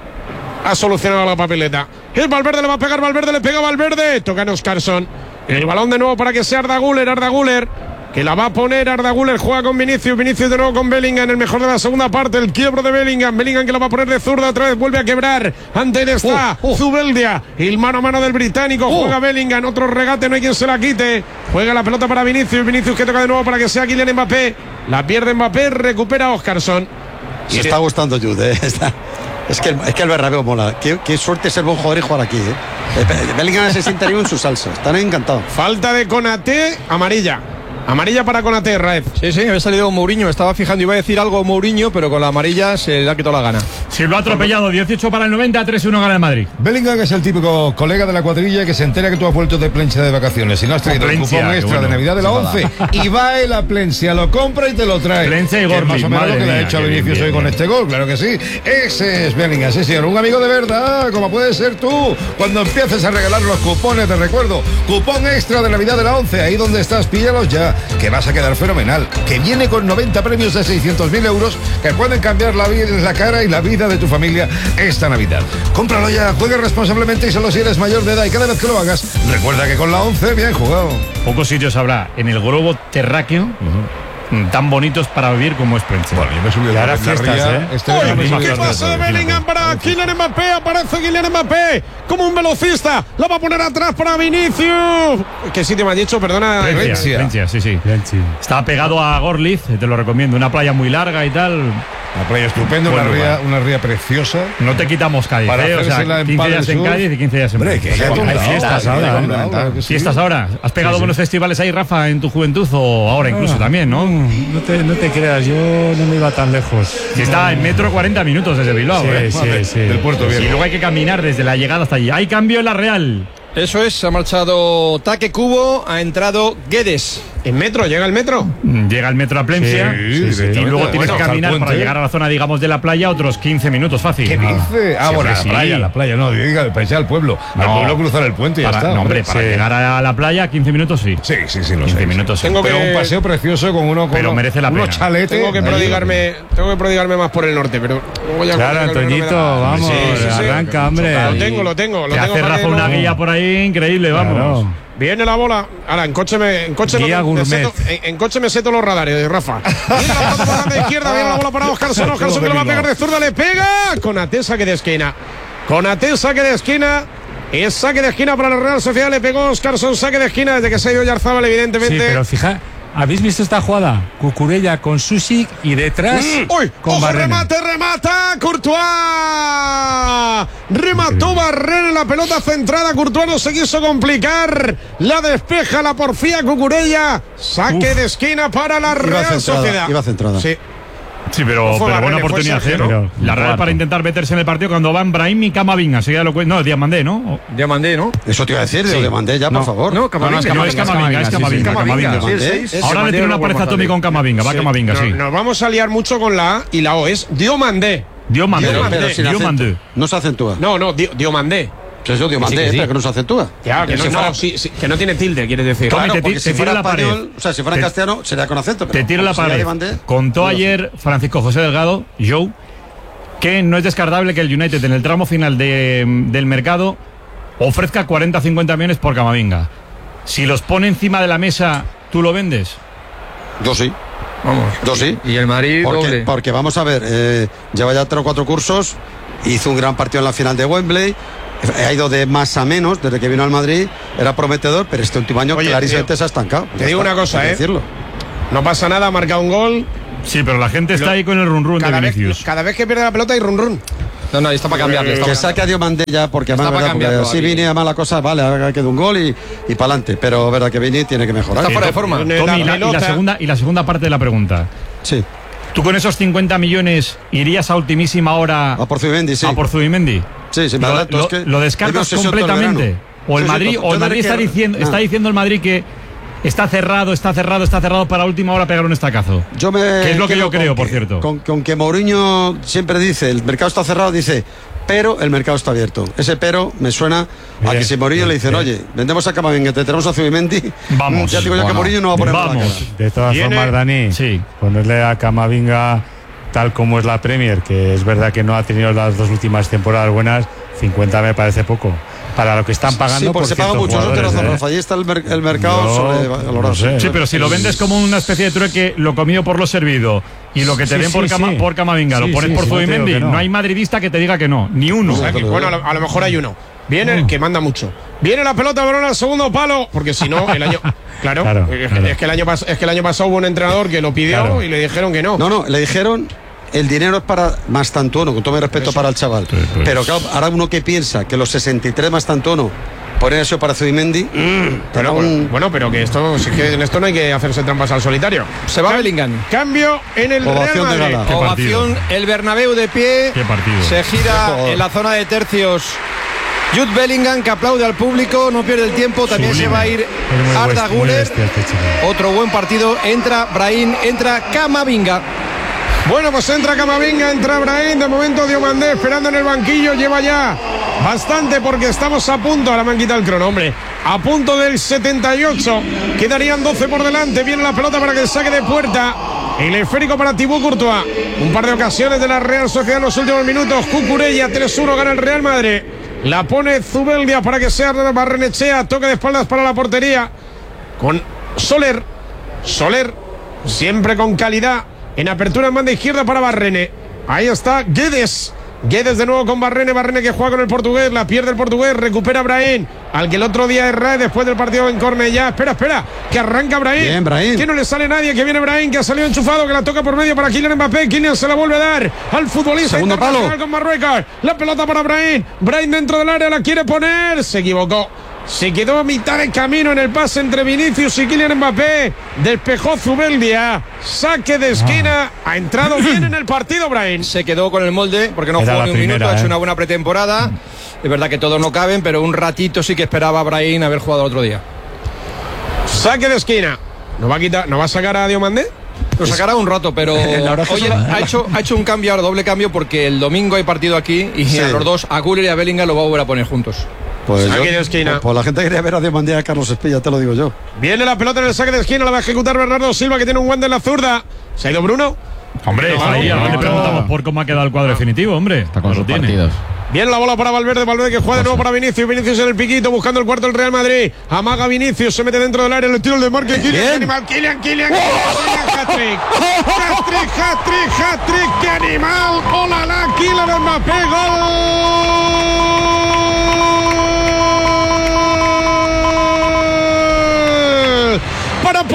ha solucionado la papeleta. El Valverde le va a pegar, Valverde le pega, Valverde. Toca en Oscarsson. El balón de nuevo para que sea Arda Güler, Arda Güler, que la va a poner Arda Güler, juega con Vinicius, Vinicius de nuevo con Bellingham, el mejor de la segunda parte, el quiebro de Bellingham, Bellingham que la va a poner de zurda, otra vez vuelve a quebrar, ante él está uh, uh. Zubeldia, el mano a mano del británico, uh. juega Bellingham, otro regate, no hay quien se la quite, juega la pelota para Vinicius, Vinicius que toca de nuevo para que sea Kylian Mbappé, la pierde Mbappé, recupera Oscarsson. Se está gustando Jude, ¿eh? Está... Es que, el, es que el Bernabéu mola. Qué, qué suerte ser buen jugador y jugar aquí, ¿eh? Bellingham se sientaría en su salsa. Están encantados. Falta de Konaté, amarilla. Amarilla para Konaté, Raez. Sí, sí, había salido Mourinho, me estaba fijando, iba a decir algo Mourinho, pero con la amarilla se le ha quitado la gana. Sí, lo ha atropellado, dieciocho para el noventa, tres uno gana el Madrid. Bellingham es el típico colega de la cuadrilla que se entera que tú has vuelto de Plencia de vacaciones y no has traído el cupón extra bueno. de Navidad de la once y va él a Plencia, lo compra y te lo trae. Plencia y Gorli, más o menos lo que le ha hecho a Vinicius hoy con este gol, claro que sí. Ese es Bellingham, sí señor, un amigo de verdad, como puedes ser tú, cuando empieces a regalar los cupones de recuerdo. Cupón extra de Navidad de la once, ahí donde estás, píllalos ya, que vas a quedar fenomenal, que viene con noventa premios de seiscientos mil euros que pueden cambiar la, vida, la cara y la vida de tu familia esta Navidad. Cómpralo ya, juegue responsablemente y solo si eres mayor de edad, y cada vez que lo hagas, recuerda que con la once, bien jugado. Pocos sitios habrá en el globo terráqueo uh-huh. tan bonitos para vivir como es Plencia. Bueno, yo me subí a la fiestas, ¿eh? Este Uy, ¿qué pasa de Bellingham para Kylian Mbappé? Aparece Kylian Mbappé como un velocista. La va a poner atrás para Vinicius. ¿Qué sitio me has dicho? Perdona. Plencia, Plencia, sí, sí. Plencia. Estaba pegado a Gorliz, te lo recomiendo. Una playa muy larga y tal. Una playa estupenda, una ría, una ría preciosa. No te quitamos Cádiz, para ¿eh? O sea, quince días en Cádiz y quince días en Madrid. Hay fiestas ahora. ¿Fiestas ahora? ¿Has pegado buenos festivales ahí, Rafa, en tu juventud o ahora incluso también, no? No te, no te creas, yo no me iba tan lejos. Si está en metro cuarenta minutos desde Bilbao, sí, ¿eh? sí, Vale, sí. Del puerto bien. Y luego hay que caminar desde la llegada hasta allí. Hay cambio en la Real. Eso es, ha marchado Taque Cubo, ha entrado Guedes. ¿En metro? ¿Llega el metro? Llega el metro a Plencia sí, sí, y luego tienes bueno, que caminar para llegar a la zona, digamos, de la playa otros quince minutos fácil. ¿Qué dice? Ah, sí, bueno, la sí. playa, la playa, no, diga, pensé al pueblo. No, al pueblo cruzar el puente y para, ya está. No, hombre, para sí. llegar a la playa quince minutos sí. Sí, sí, sí, lo quince sé. minutos sí. Tengo Pero que... un paseo precioso con uno con pero uno, merece la pena. unos chaletes. Tengo que prodigarme, tengo que prodigarme más por el norte, pero voy a claro, Antoñito, no vamos, sí, sí, sí. arranca, hombre. Lo tengo, lo tengo, lo te tengo. Hace Rafa una no. guía por ahí increíble, vamos. Claro. Viene la bola. Ahora, en coche me, en coche Guía no, gourmet. me seto, en, en coche me seto los radares, Rafa. Viene la pelota por la izquierda, viene la bola para Oscarsson. Oscarsson que le va a pegar de zurda, le pega. Konaté, saque de esquina. Konaté, saque de esquina. Es saque de esquina para la Real Sociedad. Le pegó Oscarsson, saque de esquina desde que se ha ido Yarzábal, evidentemente. Sí, pero fija. ¿Habéis visto esta jugada? Cucurella con Susic y detrás mm. ¡Uy! con ¡Ojo, Barrena! remate, remata! ¡Courtois! Remató Barrena en la pelota centrada. Courtois no se quiso complicar. La despeja, la porfía Cucurella. Saque Uf. de esquina para la Real iba centrada, Sociedad. Iba centrada. Sí. Sí, pero, No fue pero buena Barrene, fue oportunidad. Sergio, ¿eh? ¿no? La Real para intentar meterse en el partido cuando van Brahim y Camavinga. Seguida lo cu- no, Diamandé, ¿no? Diamandé, ¿no? Eso te iba a decir, Sí. lo demandé ya, No. por favor. No, Camavinga. No, es Camavinga, es Camavinga, es Camavinga, sí, sí. Camavinga. Sí, el seis. Ahora Ese le tiene una Diamandé pareja lo a Tommy con Camavinga. Va Sí. Camavinga, No- sí. Nos vamos a liar mucho con la A y la O. Es Diomandé. Diomandé. Pero, pero sin Diomandé. acento. No se acentúa. No, no, Di- Diomandé. Que eso Diomandé, Sí, que sí. pero que no se acentúa. Ya, que no, Si no, fuera- sí, sí, que no tiene tilde, quieres decir. Tommy, Claro, te ti- porque te si tiro fuera la pared. español, o sea, si fuera Te- castellano, sería con acento. Te pero tiro la como sería pared. Diamandé, Contó no lo sé. ayer Francisco José Delgado, Joe, que no es descartable que el United en el tramo final de- del mercado ofrezca cuarenta a cincuenta millones por Camavinga. Si los pone encima de la mesa, ¿tú lo vendes? Yo sí. Vamos. Yo sí. Y el Madrid Porque, doble. porque vamos a ver, eh, lleva ya tres o cuatro cursos, hizo un gran partido en la final de Wembley, ha ido de más a menos desde que vino al Madrid, era prometedor, pero este último año Oye, clarísimamente tío, se ha estancado. te Ya digo está, una cosa, hay que ¿eh? decirlo. No pasa nada, ha marcado un gol. Sí, pero la gente está Lo- ahí con el run run de Cada vez, Vinicius. cada vez que pierde la pelota hay run run. No, no, está para cambiarle. Está Que para saque a Diomandé ya, porque Está además, para ¿verdad? Porque cambiarlo, así aquí. viene a mala cosa, vale, ahora queda un gol y, y para adelante. Pero verdad que Vini tiene que mejorar. Está fuera de Eh, forma. Tommy, Tommy, la y la, y la pelota- segunda, y la segunda parte de la pregunta. Sí, ¿Tú con esos cincuenta millones irías a ultimísima hora a por Zubimendi, sí. a por Zubimendi? Sí, sí, me ¿Lo, adelanto, lo- es que lo hay descartas obsesión todo el completamente? verano. ¿O el Sí, sí, Madrid, yo o el tendré Madrid está, que- diciendo, no. está diciendo el Madrid que está cerrado, está cerrado, está cerrado para última hora pegar un estacazo? Yo me Que es lo que quedo yo creo, con por que- cierto. Con, con que Mourinho siempre dice, el mercado está cerrado, dice, pero el mercado está abierto. Ese pero me suena a Bien, que si Mourinho bien, le dicen, bien. oye, vendemos a Camavinga, te tenemos a Zubimendi, Vamos. ya digo yo que Bueno, Mourinho no va a poner la vamos. cara. De todas Viene- formas, Dani, Sí. ponerle a Camavinga tal como es la Premier, que es verdad que no ha tenido las dos últimas temporadas buenas, cincuenta me parece poco. Para lo que están pagando. Sí, porque por se paga ciertos mucho, eso tienes jugadores, razón, ¿eh? Rafa. Ahí está el, mer- el mercado Yo, sobrevalorado. no sé. Sí, pero si lo vendes como una especie de trueque, lo comido por lo servido, y lo que te Sí, den por, sí, Cama- sí. por Camavinga lo Sí, pones sí, por sí, no te digo Zubimendi, que no. no. hay madridista que te diga que no, ni uno. O sea, que, bueno, a lo, a lo mejor hay uno. Viene el que manda mucho. Viene la pelota, balón al segundo palo. Porque si no, el año. Claro, Claro, es, claro. es que el año pas- es que el año pasado hubo un entrenador que lo pidió Claro. y le dijeron que no. No, no, le dijeron, el dinero es para Mastantuono, con todo mi respeto para el chaval. pues. Pero claro, ahora uno que piensa que los sesenta y tres Mastantuono ponen eso para Zubimendi, Pero, un- bueno, bueno, pero que esto, si es que en esto no hay que hacerse trampas al solitario. Se va Bellingham. Cambio en el Ovación Real de Madrid. gala. Qué partido. Ovación, el Bernabéu de pie. Qué partido. Se gira Qué en la zona de tercios. Jude Bellingham, que aplaude al público, no pierde el tiempo. También Sublime. se va a ir Es muy Arda best- muy Güler. bestia este chico. Otro buen partido. Entra Brahim, entra Camavinga. Bueno, pues entra Camavinga, entra Brahim, de momento Diomandé esperando en el banquillo, lleva ya bastante porque estamos a punto, ahora me han quitado el crono, hombre, a punto del setenta y ocho, quedarían doce por delante, viene la pelota para que el saque de puerta, el esférico para Thibaut Courtois, un par de ocasiones de la Real Sociedad en los últimos minutos, Cucurella, tres uno gana el Real Madrid, la pone Zubeldia para que sea Barrenechea, toque de espaldas para la portería, con Soler, Soler, siempre con calidad. En apertura en banda izquierda para Barrene. Ahí está Guedes. Guedes de nuevo con Barrene. Barrene que juega con el portugués. La pierde el portugués. Recupera Brahim. Al que el otro día erra después del partido en Cornellá. Espera, espera. Que arranca Brahim. Bien, Brahim. Que no le sale nadie. Que viene Brahim. Que ha salido enchufado. Que la toca por medio para Kylian Mbappé. Kylian se la vuelve a dar al futbolista Segundo internacional palo. con Marruecos. La pelota para Brahim. Brahim dentro del área. La quiere poner. Se equivocó. Se quedó a mitad de camino en el pase entre Vinicius y Kylian Mbappé. Despejó Zubeldia. Saque de esquina. Ha entrado bien en el partido, Brahim. Se quedó con el molde porque no Era jugó la ni un primera, minuto. Ha hecho ¿eh? una buena pretemporada. Es verdad que todos no caben, pero un ratito sí que esperaba a Brahim haber jugado el otro día. Saque de esquina. ¿No va a quitar, no va a sacar a Diomandé? Lo sacará un rato, pero La verdad es que oye, eso lo- ha hecho, ha hecho un cambio ahora, doble cambio, porque el domingo hay partido aquí y Sí. a los dos, a Güler y a Bellingham, lo va a volver a poner juntos. Pues, Saque yo- de esquina. pues, pues la gente quería ver a Diomandé y a Carlos Espilla, te lo digo yo. Viene la pelota en el saque de esquina. La va a ejecutar Bernardo Silva, que tiene un guante en la zurda. ¿Se ha ido Bruno? Hombre, No, ahí, no, ahora no, le preguntamos no. por cómo ha quedado el cuadro definitivo, hombre. Está con sus partidos. Viene la bola para Valverde, Valverde que juega de nuevo para Vinicius, Vinicius en el piquito buscando el cuarto del Real Madrid, amaga Vinicius, se mete dentro del área, le tira el de marque, Kylian, animal, Kylian, Kylian, Kylian, hat-trick, hat-trick, hat-trick, hat-trick, qué animal, hola la, Kylian Mbappé, gol para poner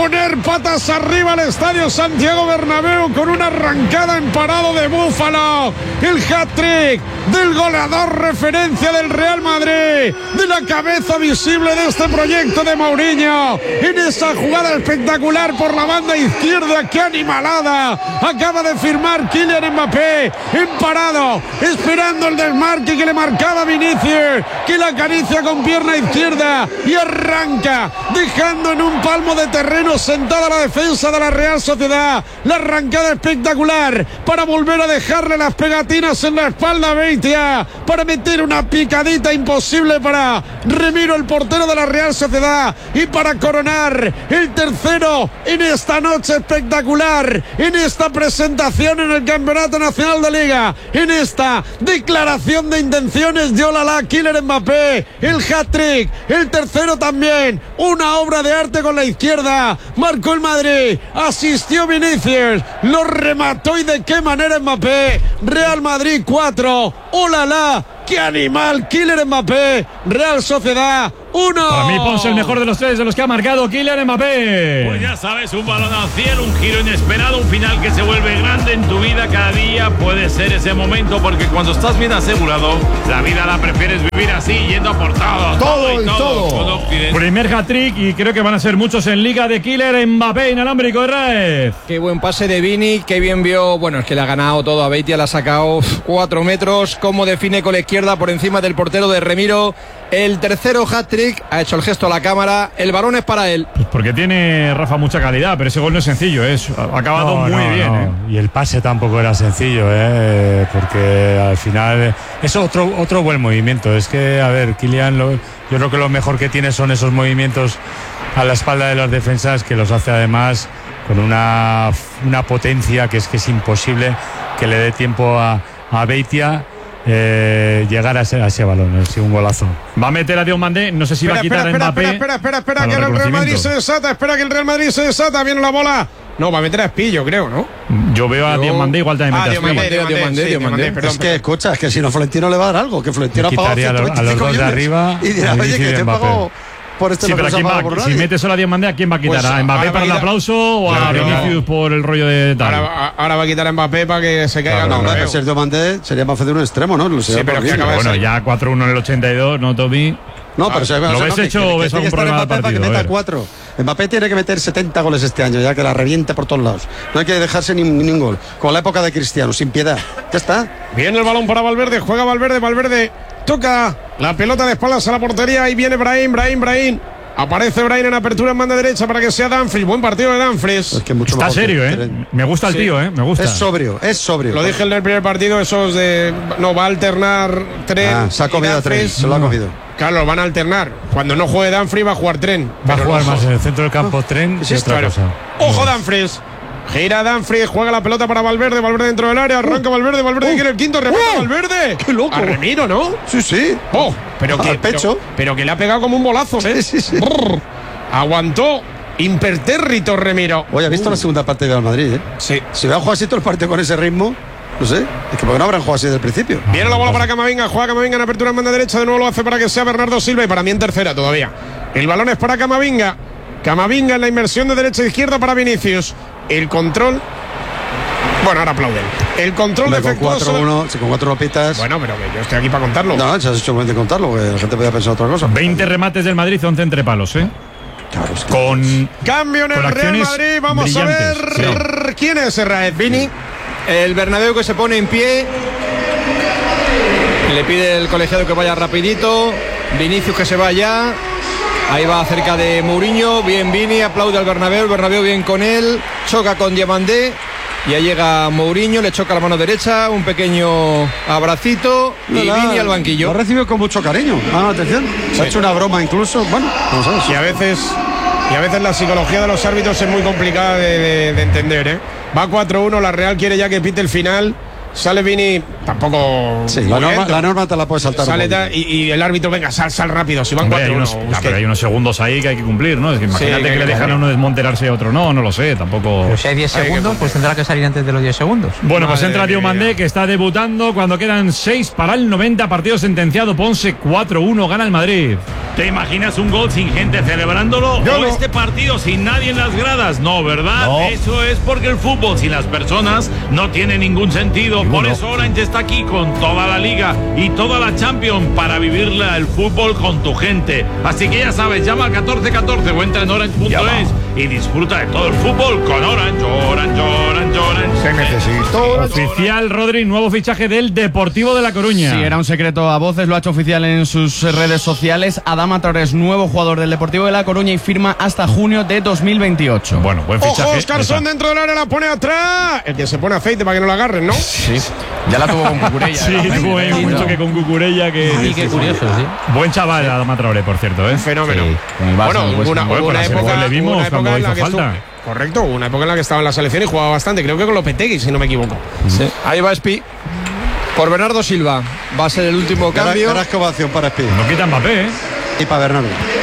patas arriba al estadio Santiago Bernabéu con una arrancada en parado de Búfalo. El hat-trick del goleador referencia del Real Madrid, de la cabeza visible de este proyecto de Mourinho, en esa jugada espectacular por la banda izquierda. ¡Qué animalada! Acaba de firmar Kylian Mbappé en parado, esperando el desmarque que le marcaba Vinicius, que la acaricia con pierna izquierda y arranca, dejando en un palmo de terreno sentada la defensa de la Real Sociedad. La arrancada espectacular para volver a dejarle las pegatinas en la espalda a Beitia, para meter una picadita imposible para Remiro, el portero de la Real Sociedad, y para coronar el tercero en esta noche espectacular, en esta presentación en el Campeonato Nacional de Liga, en esta declaración de intenciones de Olala, Kylian Mbappé, el hat-trick, el tercero también, una obra de arte con la izquierda, marcó el Madrid, asistió Vinicius, lo remató y de qué manera Mbappé. Real Madrid cuatro, Olala, qué animal, Kylian Mbappé. Real Sociedad uno. Para mí Ponce el mejor de los tres de los que ha marcado Kylian Mbappé. Pues ya sabes, un balón al cielo, un giro inesperado, un final que se vuelve grande en tu vida. Cada día puede ser ese momento, porque cuando estás bien asegurado, la vida la prefieres vivir así, yendo por todo. Todo, todo y todo. todo. Primer hat-trick, y creo que van a ser muchos en Liga, de Kylian Mbappé, inalámbrico de Raez. Qué buen pase de Vini, qué bien vio. Bueno, es que le ha ganado todo a Beitia, le ha sacado cuatro metros. Cómo define con la izquierda por encima del portero de Remiro. El tercero hat-trick, ha hecho el gesto a la cámara, el balón es para él. Pues porque tiene Rafa mucha calidad, pero ese gol no es sencillo, es ha acabado No, muy no, bien. no. ¿eh? Y el pase tampoco era sencillo, ¿eh? Porque al final es otro, otro buen movimiento. Es que, a ver, Kylian, lo, yo creo que lo mejor que tiene son esos movimientos a la espalda de las defensas, que los hace además con una, una potencia que es que es imposible que le dé tiempo a, a Beitia Eh, llegar a ese, a ese balón. Es un golazo. Va a meter a Diomandé, no sé si espera, va a quitar espera, a Mbappé. Espera, espera, espera, espera, para que los el Real Madrid reconocimientos. se desata, espera que el Real Madrid se desata, viene la bola. No, va a meter a Espillo, creo, ¿no? Yo veo a Yo- Diomandé, igual también Ah, mete a Diomandé, Espillo. Diomandé, Diomandé, sí, Diomandé. Diomandé, perdón, Es que, escucha, es que si no, Florentino le va a dar algo, que Florentino ha Le pagado quitaría a los- a los ciento veinticinco dos de millones arriba y dirá, a oye, Vinicius que y te he Mbappé. pagado por este Sí, no pero se ha ¿quién pagado va, por si nadie. metes solo a Diomandé, ¿a quién va a quitar? Pues, ¿A Mbappé ahora para el va a quitar- aplauso o a Claro, Vinicius claro. por el rollo de tal? Ahora, ahora va a quitar a Mbappé para que se caiga. Claro, no, No, no, hombre, creo. Sergio Mandé sería más de un extremo, ¿no? Lo Sí, sería pero por que aquí. acaba de Bueno, salir. ya cuatro uno en el ochenta y dos, ¿no, Toby? No, pero Ah, se- o sea, ¿lo ves no, que- hecho que- o que ves tiene que algún estar problema Mbappé del para que partido? meta A ver. cuatro. Mbappé tiene que meter setenta goles este año, ya que la reviente por todos lados. No hay que dejarse ni, ni un gol. Como la época de Cristiano, sin piedad. Ya está. Viene el balón para Valverde, juega Valverde, Valverde toca la pelota de espaldas a la portería y viene Brahim, Brahim, Brahim. Aparece Brahim en apertura en banda derecha para que sea Dumfries. Buen partido de Dumfries. Es que mucho Está mejor que serio, ¿eh? Teren. Me gusta el Sí. tío, ¿eh? Me gusta. Es sobrio, es sobrio. Lo dije en el primer partido, esos de. No, va a alternar tren. Ah, se ha y comido a Tren, Dumfries. se lo ha comido. Claro, van a alternar. Cuando no juegue Dumfries va a jugar Tren. Va a Pero jugar ojo. más en el centro del campo Tren Sí, que otra claro. cosa. Ojo Dumfries. Gira Dumfries, juega la pelota para Valverde, Valverde dentro del área, arranca Valverde, Valverde quiere el quinto, remata Uh, Valverde. ¡Qué loco! A Remiro, ¿no? Sí, sí. Oh, pero Al que pecho. Pero, pero que le ha pegado como un bolazo, ¿eh? Sí, sí, sí. Brrr. Aguantó impertérrito Remiro. Oye, ¿has visto la segunda parte de Real Madrid? Eh? Sí. Si hubieran jugado así todo el partido con ese ritmo, no sé. Es que porque no habrán jugado así desde el principio. Viene la bola para Camavinga, juega Camavinga en apertura en banda derecha, de nuevo lo hace para que sea Bernardo Silva y para mí en tercera todavía. El balón es para Camavinga. Camavinga en la inversión de derecha a izquierda para Vinicius. El control. Bueno, ahora aplauden. El control Hombre, con defectuoso. cuatro uno, si con cuatro lo pitas. Bueno, pero que yo estoy aquí para contarlo. No, no, se has hecho bien de contarlo, porque la gente podía pensar otra cosa. veinte remates del Madrid, once entre palos, ¿eh? Claro, es que- Con. Cambio en el Con Real acciones Madrid. Vamos a ver brillantes, quién es Raed. Vini, el Bernabéu que se pone en pie. Le pide el colegiado que vaya rapidito. Vinicius que se vaya. Ahí va cerca de Mourinho. Bien Vini, aplaude al Bernabéu. El Bernabéu bien con él. Choca con Diomandé. Y ahí llega Mourinho, le choca la mano derecha. Un pequeño abracito. Y No, la- Vini al Lo banquillo. ha recibido con mucho cariño. Ah, atención. Se ha hecho una broma incluso. Bueno, vamos a ver. Y a veces. Y a veces la psicología de los árbitros es muy complicada de, de- de entender, ¿eh? Va cuatro uno, la Real quiere ya que pite el final. sale Vini, tampoco. Sí, la norma, la norma te la puedes saltar. Sale ta, y, y el árbitro, venga, sal, sal rápido. Si van Hombre, cuatro, hay unos, uno, ya, pero hay unos segundos ahí que hay que cumplir, ¿no? Es que imagínate sí, que, que le dejan a uno desmonterarse y a otro no, no lo sé, tampoco. Pero si hay diez segundos, pues tendrá que salir antes de los diez segundos. Bueno, Madre pues entra Diomandé, que está debutando cuando quedan seis para el noventa, partido sentenciado. Ponce cuatro uno, gana el Madrid. ¿Te imaginas un gol sin gente celebrándolo? Yo ¿O no. este partido sin nadie en las gradas? No, ¿verdad? No. Eso es porque el fútbol sin las personas no tiene ningún sentido. Por eso Orange está aquí con toda la liga y toda la Champions para vivirla el fútbol con tu gente. Así que ya sabes, llama al catorce catorce o entra en orange punto es y disfruta de todo el fútbol con Orange, Orange, Orange, Orange. Se necesitó. Oficial, Rodri, nuevo fichaje del Deportivo de La Coruña. Sí, era un secreto a voces, lo ha hecho oficial en sus redes sociales. Adama Traoré es nuevo jugador del Deportivo de La Coruña y firma hasta junio de dos mil veintiocho. Bueno, buen fichaje. Ojo, Oscarson dentro del área, la pone atrás. El que se pone aceite para que no la agarren, ¿no? Sí, ya la tuvo con Cucurella. Sí, tuvo ahí un choque con Cucurella que. Sí, qué curioso, sí. Buen chaval, Adama Traoré, por cierto, ¿eh? Fenómeno. Sí, con el Barça bueno, no hubo cuesta una, nada. hubo Con una la época, selección le vimos hubo una época cuando en la hizo que falta. estuvo- correcto, hubo una época en la que estaba en la selección y jugaba bastante. Creo que con Lopetegui, si no me equivoco. Sí. Ahí va Espi. Por Bernardo Silva. Va a ser el último cambio. Carrasco ovación para Espí No quita Mbappé, ¿eh? y para Bernardo.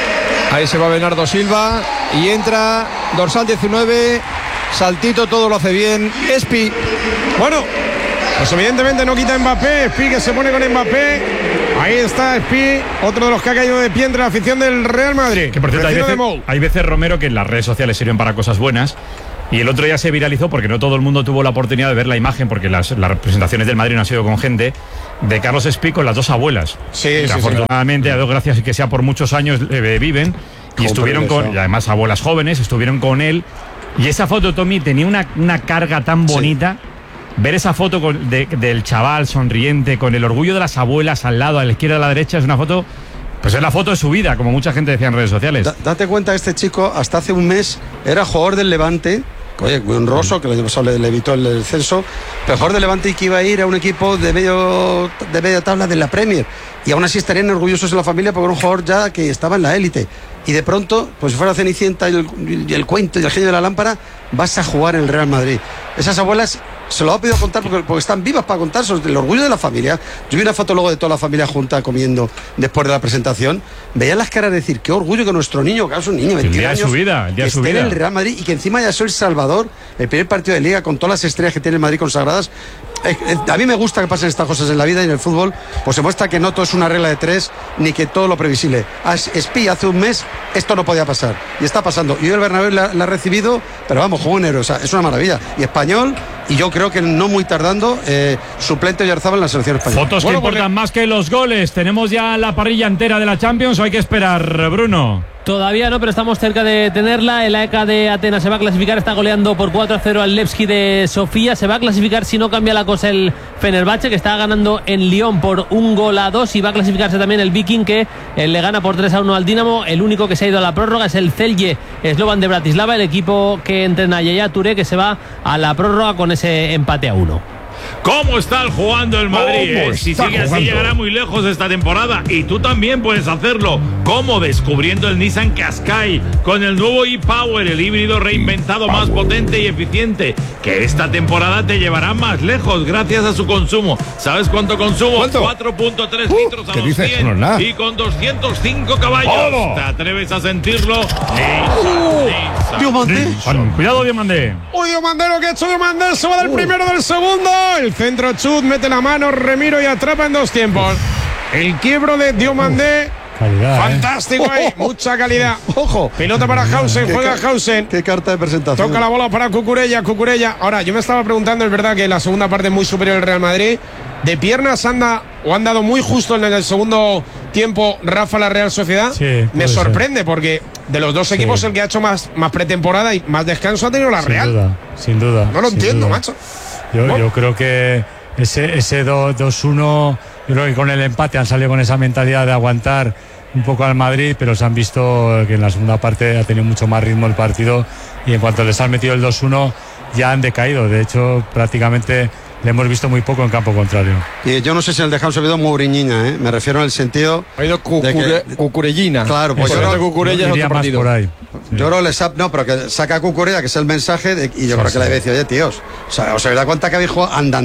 Ahí se va Bernardo Silva. Y entra dorsal diecinueve. Saltito, todo lo hace bien. Espi. Bueno, pues evidentemente no quita Mbappé. Espi que se pone con Mbappé. Ahí está Espi, otro de los que ha caído de pie entre la afición del Real Madrid. Que por cierto, hay Vecino de veces, Mou. hay veces, Romero, que en las redes sociales sirven para cosas buenas. Y el otro día se viralizó porque no todo el mundo tuvo la oportunidad de ver la imagen, porque las, las representaciones del Madrid no han sido con gente, de Carlos Espi con las dos abuelas. Sí, que sí, sí. afortunadamente, a Dios gracias y que sea por muchos años, eh, viven. Y Joder, estuvieron con, eso. y además abuelas jóvenes, estuvieron con él. Y esa foto, Tommy, tenía una, una carga tan bonita. Ver esa foto con- de- del chaval sonriente, con el orgullo de las abuelas al lado, a la izquierda, a la derecha, es una foto. Pues es la foto de su vida, como mucha gente decía en redes sociales. Da- date cuenta, este chico hasta hace un mes era jugador del Levante. Oye, muy honroso, que le, le, le evitó el descenso. Pero jugador del Levante y que iba a ir a un equipo de medio de media tabla de la Premier. Y aún así estarían orgullosos en la familia porque era un jugador ya que estaba en la élite. Y de pronto, pues si fuera Cenicienta y el, y el cuento y el genio de la lámpara, vas a jugar en el Real Madrid. Esas abuelas se lo ha pedido contar porque, porque están vivas para contar sobre el orgullo de la familia. Yo vi una foto luego de toda la familia junta comiendo después de la presentación. Veían las caras de decir, qué orgullo que nuestro niño, que es un niño, El veintiún día de años, su vida, el día de su esté vida. en el Real Madrid y que encima haya sido El Salvador, el primer partido de Liga con todas las estrellas que tiene el Madrid consagradas. Eh, eh, a mí me gusta que pasen estas cosas en la vida y en el fútbol, pues se muestra que no todo es una regla de tres, ni que todo lo previsible. As- Espi hace un mes esto no podía pasar y está pasando. Y hoy el Bernabéu la, la ha recibido, pero vamos, juego un héroe, o sea, es una maravilla. Y español, y yo creo que no muy tardando, eh, suplente de Oyarzabal en la selección española. Fotos Bueno, que importan porque- más que los goles. ¿Tenemos ya la parrilla entera de la Champions o hay que esperar, Bruno? Todavía no, pero estamos cerca de tenerla. El A E K de Atenas se va a clasificar, está goleando por cuatro a cero al Levski de Sofía. Se va a clasificar si no cambia la cosa el Fenerbahce, que está ganando en Lyon por un gol a dos. Y va a clasificarse también el Viking, que eh, le gana por tres a uno al Dinamo. El único que se ha ido a la prórroga es el Celje Slovan de Bratislava, el equipo que entrena Yaya Touré, que se va a la prórroga con ese empate a uno. ¿Cómo está jugando el Madrid? ¿Cómo eh? Si está sigue así jugando? llegará muy lejos esta temporada y tú también puedes hacerlo. ¿Cómo? Descubriendo el Nissan Qashqai con el nuevo e-Power, el híbrido reinventado más potente y eficiente, que esta temporada te llevará más lejos gracias a su consumo. ¿Sabes cuánto consumo? ¿Cuánto? cuatro punto tres Uh, litros a ¿qué los dices? cien Eso no es nada. y con doscientos cinco caballos. ¡Vamos! ¿Te atreves a sentirlo? Nissan, Nissan. Dios, Mandé. Juan, cuidado, Diomandé. Uy, Diomandé, lo que ha hecho Diomandé, se va del primero del segundo. El centro chut, mete la mano, Remiro y atrapa en dos tiempos. El quiebro de Diomandé. Calidad, ¿eh? Fantástico ahí, mucha calidad. Ojo. Pelota para Hausen, Qué juega ca- Hausen. Qué carta de presentación. Toca la bola para Cucurella, Cucurella. Ahora, yo me estaba preguntando, es verdad que la segunda parte es muy superior al Real Madrid. De piernas anda o han dado muy justo en el segundo tiempo Rafa la Real Sociedad. Sí, me puede sorprende porque de los dos equipos el que ha hecho más, más pretemporada y más descanso ha tenido la Sin Real. duda, sin duda. No lo sin entiendo, duda. macho. Yo, Bueno. yo creo que ese, ese dos uno, yo creo que con el empate han salido con esa mentalidad de aguantar un poco al Madrid, pero se han visto que en la segunda parte ha tenido mucho más ritmo el partido y en cuanto les han metido el dos uno ya han decaído. De hecho, prácticamente le hemos visto muy poco en campo contrario. Y yo no sé si el de House ha habido Mouriñiña, ¿eh? Me refiero en el sentido. Ha ido de Cucure- que- Cucurellina. Claro, pues Por yo eso creo- Cucurella es Yo diría otro más partido. por ahí. Yo creo que les ha- no, pero que saca a Cucurella, que es el mensaje, de- y yo Sí, creo que sí. le había dicho, oye, tíos, o sea, ¿os habéis dado cuenta que habéis jugado andando?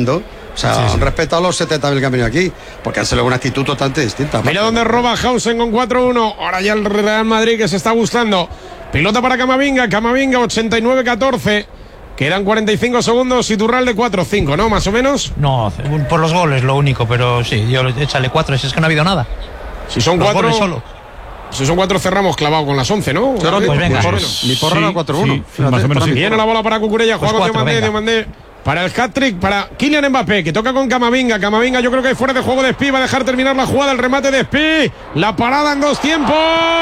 O sea, sí, sí. han respetado los setenta mil que han venido aquí, porque han salido una actitud totalmente distinta. Mira dónde roba Hausen con cuatro uno. Ahora ya el Real Madrid que se está gustando. Pilota para Camavinga, Camavinga ochenta y nueve catorce. Quedan cuarenta y cinco segundos y Iturralde cuatro cinco, ¿no? Más o menos. No, por los goles lo único, pero sí, yo échale cuatro, si es que no ha habido nada. Si son los cuatro. Goles solo. Si son cuatro clavado clavado con las once, ¿no? Claro, pues venga. Mi porra era cuatro uno. Sí, sí, más o menos. Sí. Viene la bola para Cucurella, juega pues con Diomandé, Diomandé. Para el hat-trick, para Kylian Mbappé, que toca con Camavinga. Camavinga, yo creo que hay fuera de juego de Spi. Va a dejar terminar la jugada, el remate de Spi. La parada en dos tiempos.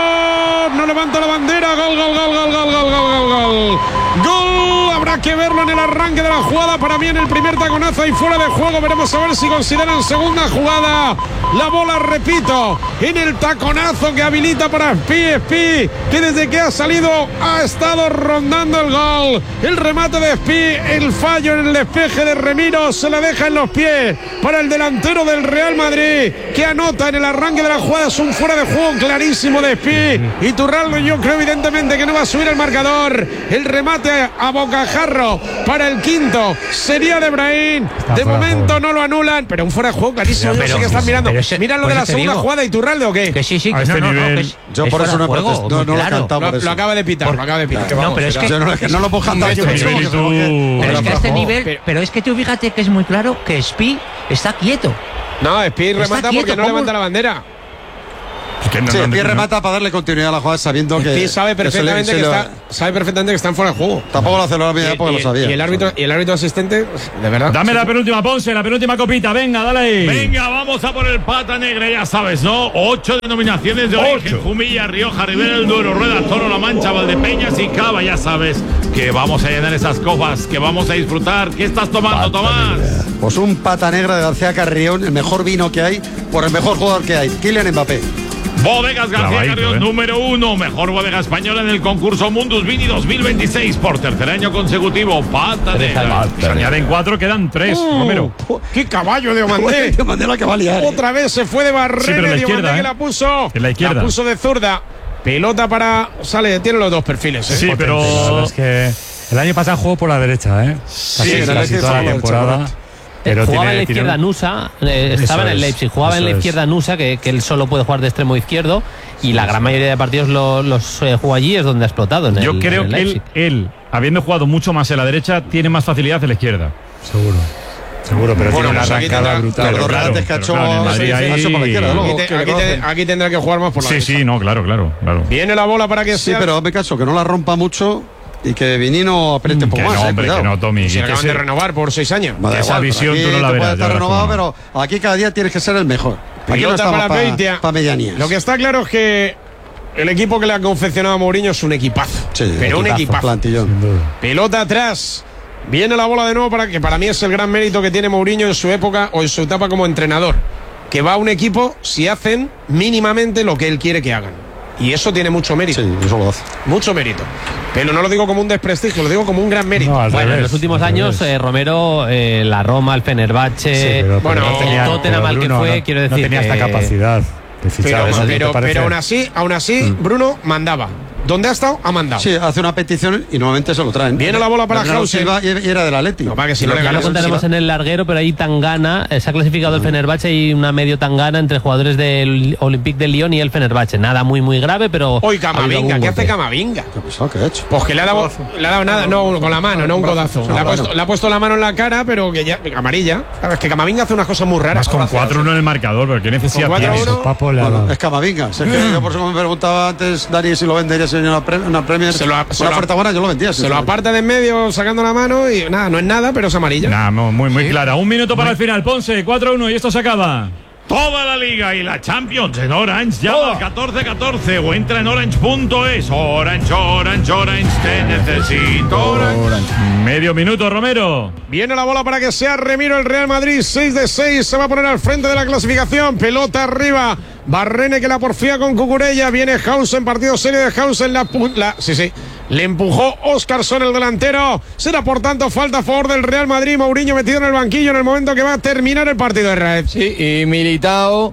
No levanta la bandera. Gol, gol, gol, gol, gol, gol, gol, gol. Gol. Habrá que verlo en el arranque de la jugada. Para mí en el primer taconazo y fuera de juego. Veremos a ver si consideran segunda jugada. La bola, repito, en el taconazo que habilita para Spi. Spi, que desde que ha salido ha estado rondando el gol. El remate de Spi, el fallo en el despeje de Remiro, se la deja en los pies para el delantero del Real Madrid, que anota en el arranque de la jugada. Es un fuera de juego clarísimo de Spi. Iturralde, yo creo evidentemente que no va a subir el marcador. El remate a bocajarro para el quinto sería de Brahim. De momento no lo anulan, pero un fuera de juego clarísimo. Pero, yo sé que están mirando. Mira lo de la segunda digo, jugada de Iturralde, ¿o qué? Que sí, sí, que este no, no, nivel, no, que es, yo es por eso no, juego, no, no claro. lo he cantado por lo, eso. lo acaba de pitar, por, lo acaba de pitar. Por, no, pero es que yo no, no lo puedo cantar. Este nivel, tú, pero es que a este nivel, pero, pero es que tú fíjate que es muy claro que Spi está quieto. No, Spi remata quieto, porque no ¿cómo? levanta la bandera. que no, Sí, no, el pie no, remata para darle continuidad a la jugada sabiendo que. Spi sabe perfectamente que, que, está, sabe perfectamente que están fuera de juego. Tampoco lo hace la vida porque y, lo sabía. Y el árbitro, y el árbitro asistente, de verdad. Dame la penúltima, Ponce, la penúltima copita. Venga, dale ahí. Venga, vamos a por el pata negra, ya sabes, ¿no? Ocho denominaciones de origen: Jumilla, Rioja, Ribera del Duero, Rueda, Toro, La Mancha, Valdepeñas y Cava. Ya sabes que vamos a llenar esas copas, que vamos a disfrutar. ¿Qué estás tomando, Tomás? Pues un pata negra de García Carrión, el mejor vino que hay, por el mejor jugador que hay, Kylian Mbappé. Bodegas García Carrión, ¿eh? Número uno, mejor bodega española en el concurso Mundus Vini dos mil veintiséis por tercer año consecutivo. Pata negra. Se añaden cuatro, quedan tres. Uh, Romero. ¡Qué caballo de Diomandé! Diomandé la que va a liar. Otra vez se fue de Barrera. Sí, pero la izquierda, que ¿eh? la puso. En la izquierda. La puso de zurda. Pelota para. Sale, tiene los dos perfiles. ¿eh? Sí, pero. Pero es que el año pasado jugó por la derecha, ¿eh? Casi en el casi Leipzig toda la jugó temporada. derecha, Pero jugaba tiene, en la izquierda tiene... Nusa, eh, estaba Eso en el es, Leipzig, jugaba en la eso izquierda es. Nusa, que, que él solo puede jugar de extremo izquierdo, y la gran mayoría de partidos lo- los eh, jugó allí, es donde ha explotado. En Yo el, creo en el que él, Leipzig. él, habiendo jugado mucho más en la derecha, tiene más facilidad en la izquierda. Seguro. Seguro, pero Bueno, tiene una pues aquí arrancada tendrá- brutal. Los dos claro, regates que ha pero hecho claro, en el Madrid sí, ahí- ha hecho por la izquierda, luego, Aquí, te- que le aquí te- conocen. aquí tendrá que jugar más por la Sí, derecha. sí, no, claro, claro, claro. Viene la bola para que Sí, sea. pero me caso, que no la rompa mucho y que Vinino apriete un Que poco más. no, eh, hombre, cuidado. que no, Tommy. Se que le acaban ese- de renovar por seis años. Me da esa igual, pero visión aquí tú no la te verás, puede ya estar verás renovado, cómo pero aquí cada día tienes que ser el mejor. Aquí no Pilota estamos para Beitia. para medianías. Lo que está claro es que el equipo que le ha confeccionado a Mourinho es un equipazo. Sí, pero un equipazo. plantillón. Pelota atrás. Viene la bola de nuevo para que para mí es el gran mérito que tiene Mourinho en su época o en su etapa como entrenador. Que va a un equipo si hacen mínimamente lo que él quiere que hagan. Y eso tiene mucho mérito. Sí, eso lo hace. Mucho mérito. Pero no lo digo como un desprestigio, lo digo como un gran mérito. No, al Bueno, en revés, los últimos al años, revés. eh, Romero, eh, la Roma, el Fenerbahce, Sí, pero- bueno, pero no el tenía- Tottenham pero al que Bruno, fue, no- quiero no decir tenía esta que- capacidad de fichar. pero, ¿no? ¿No te pero, parece? pero aún así, aún así, Bruno mandaba. ¿Dónde ha estado? Ha mandado. Sí, hace una petición y normalmente se lo traen. Viene la bola para Bernardo Hausen. Silva y y era del Atlético. No, para que si no Lo le que Ya lo ganas, contaremos en el larguero, pero ahí Tangana, eh, se ha clasificado el Fenerbahce y una medio Tangana entre jugadores del Olympique de Lyon y el Fenerbahce. Nada muy muy grave, pero Hoy ha habido Camavinga, algún ¿qué hace golpe. Camavinga? ¿Qué ha pasado? ¿Qué ha hecho? Pues que le ha dado, le ha dado nada, no, con la mano, no un codazo. Le ha, bueno. puesto, le ha puesto la mano en la cara, pero que ya, amarilla. Claro, es que Camavinga hace unas cosas muy raras. Más con cuatro uno en el marcador, pero qué necesidad Con cuatro tiene uno. eso. Papo le ha Bueno, dado. es Camavinga. Si es que yo por eso me preguntaba antes, Dani, si lo vendería si venía una, pre- una Premier. Se lo ha- se una lo ha- oferta buena, yo lo vendía. Se lo aparta de en medio sacando la mano y nada, no es nada, pero es amarilla. Nah, no, muy, muy clara. Un minuto para el final. Ponce, cuatro uno y esto se acaba. Toda la liga y la Champions en Orange. Llama al catorce catorce o entra en orange punto es. Orange, Orange, Orange, te necesito. Orange. Medio minuto, Romero. Viene la bola para que sea Remiro el Real Madrid. seis de seis. Se va a poner al frente de la clasificación. Pelota arriba. Barrene que la porfía con Cucurella. Viene Hausen. Partido serio de Hausen. La, pu- la, sí, sí. Le empujó Óscarson el delantero. Será por tanto falta a favor del Real Madrid. Mourinho metido en el banquillo en el momento que va a terminar el partido de Raed. Sí, y Militao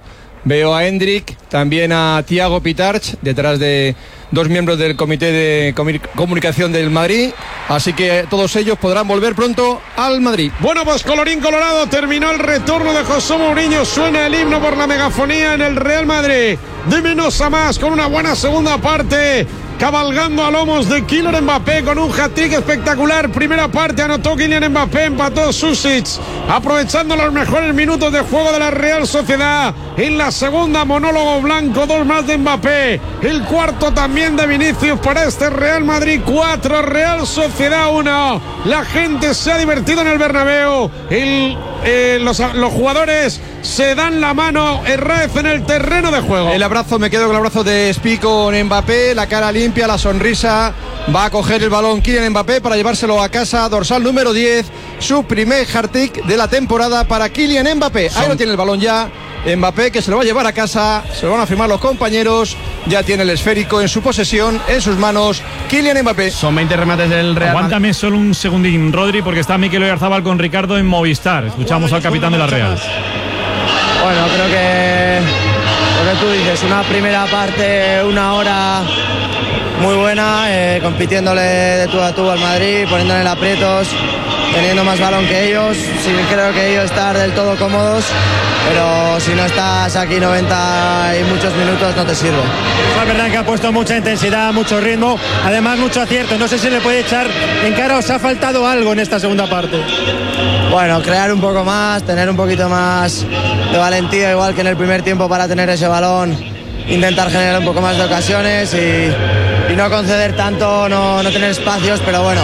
Veo a Hendrik, también a Thiago Pitarch, detrás de dos miembros del Comité de Comunicación del Madrid. Así que todos ellos podrán volver pronto al Madrid. Bueno, pues colorín colorado, terminó el retorno de José Mourinho. Suena el himno por la megafonía en el Real Madrid. De menos a más, con una buena segunda parte, cabalgando a lomos de Kylian Mbappé con un hat-trick espectacular. Primera parte anotó Kylian Mbappé, empató Susic, aprovechando los mejores minutos de juego de la Real Sociedad. En la segunda, monólogo blanco, dos más de Mbappé. El cuarto también de Vinicius para este Real Madrid cuatro, Real Sociedad uno. La gente se ha divertido en el Bernabéu. El, eh, los, los jugadores se dan la mano, Herrez en el terreno de juego. El abrazo, me quedo con el abrazo de Spi con Mbappé, la cara limpia, la sonrisa. Va a coger el balón Kylian Mbappé para llevárselo a casa, dorsal número diez, su primer hat-trick de la temporada para Kylian Mbappé. Ahí lo tiene el balón ya Mbappé, que se lo va a llevar a casa, se lo van a firmar los compañeros. Ya tiene el esférico en su posesión, en sus manos, Kylian Mbappé. Son veinte remates del Real Madrid. Aguántame solo un segundín, Rodri, porque está Mikel Oyarzabal con Ricardo en Movistar. Escuchamos al capitán de la Real. Bueno, creo que lo que tú dices, una primera parte, una hora muy buena, eh, compitiéndole de tú a tú al Madrid, poniéndole en aprietos, teniendo más balón que ellos. Sí, creo que ellos están del todo cómodos, pero si no estás aquí noventa y muchos minutos no te sirve. Es verdad que ha puesto mucha intensidad, mucho ritmo, además mucho acierto. No sé si le puede echar en cara, os ha faltado algo en esta segunda parte. Bueno, crear un poco más, tener un poquito más de valentía, igual que en el primer tiempo, para tener ese balón, intentar generar un poco más de ocasiones y, y no conceder tanto, no, no tener espacios, pero bueno,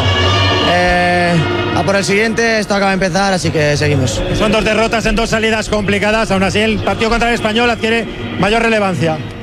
eh, a por el siguiente, esto acaba de empezar, así que seguimos. Son dos derrotas en dos salidas complicadas, aún así el partido contra el Español adquiere mayor relevancia.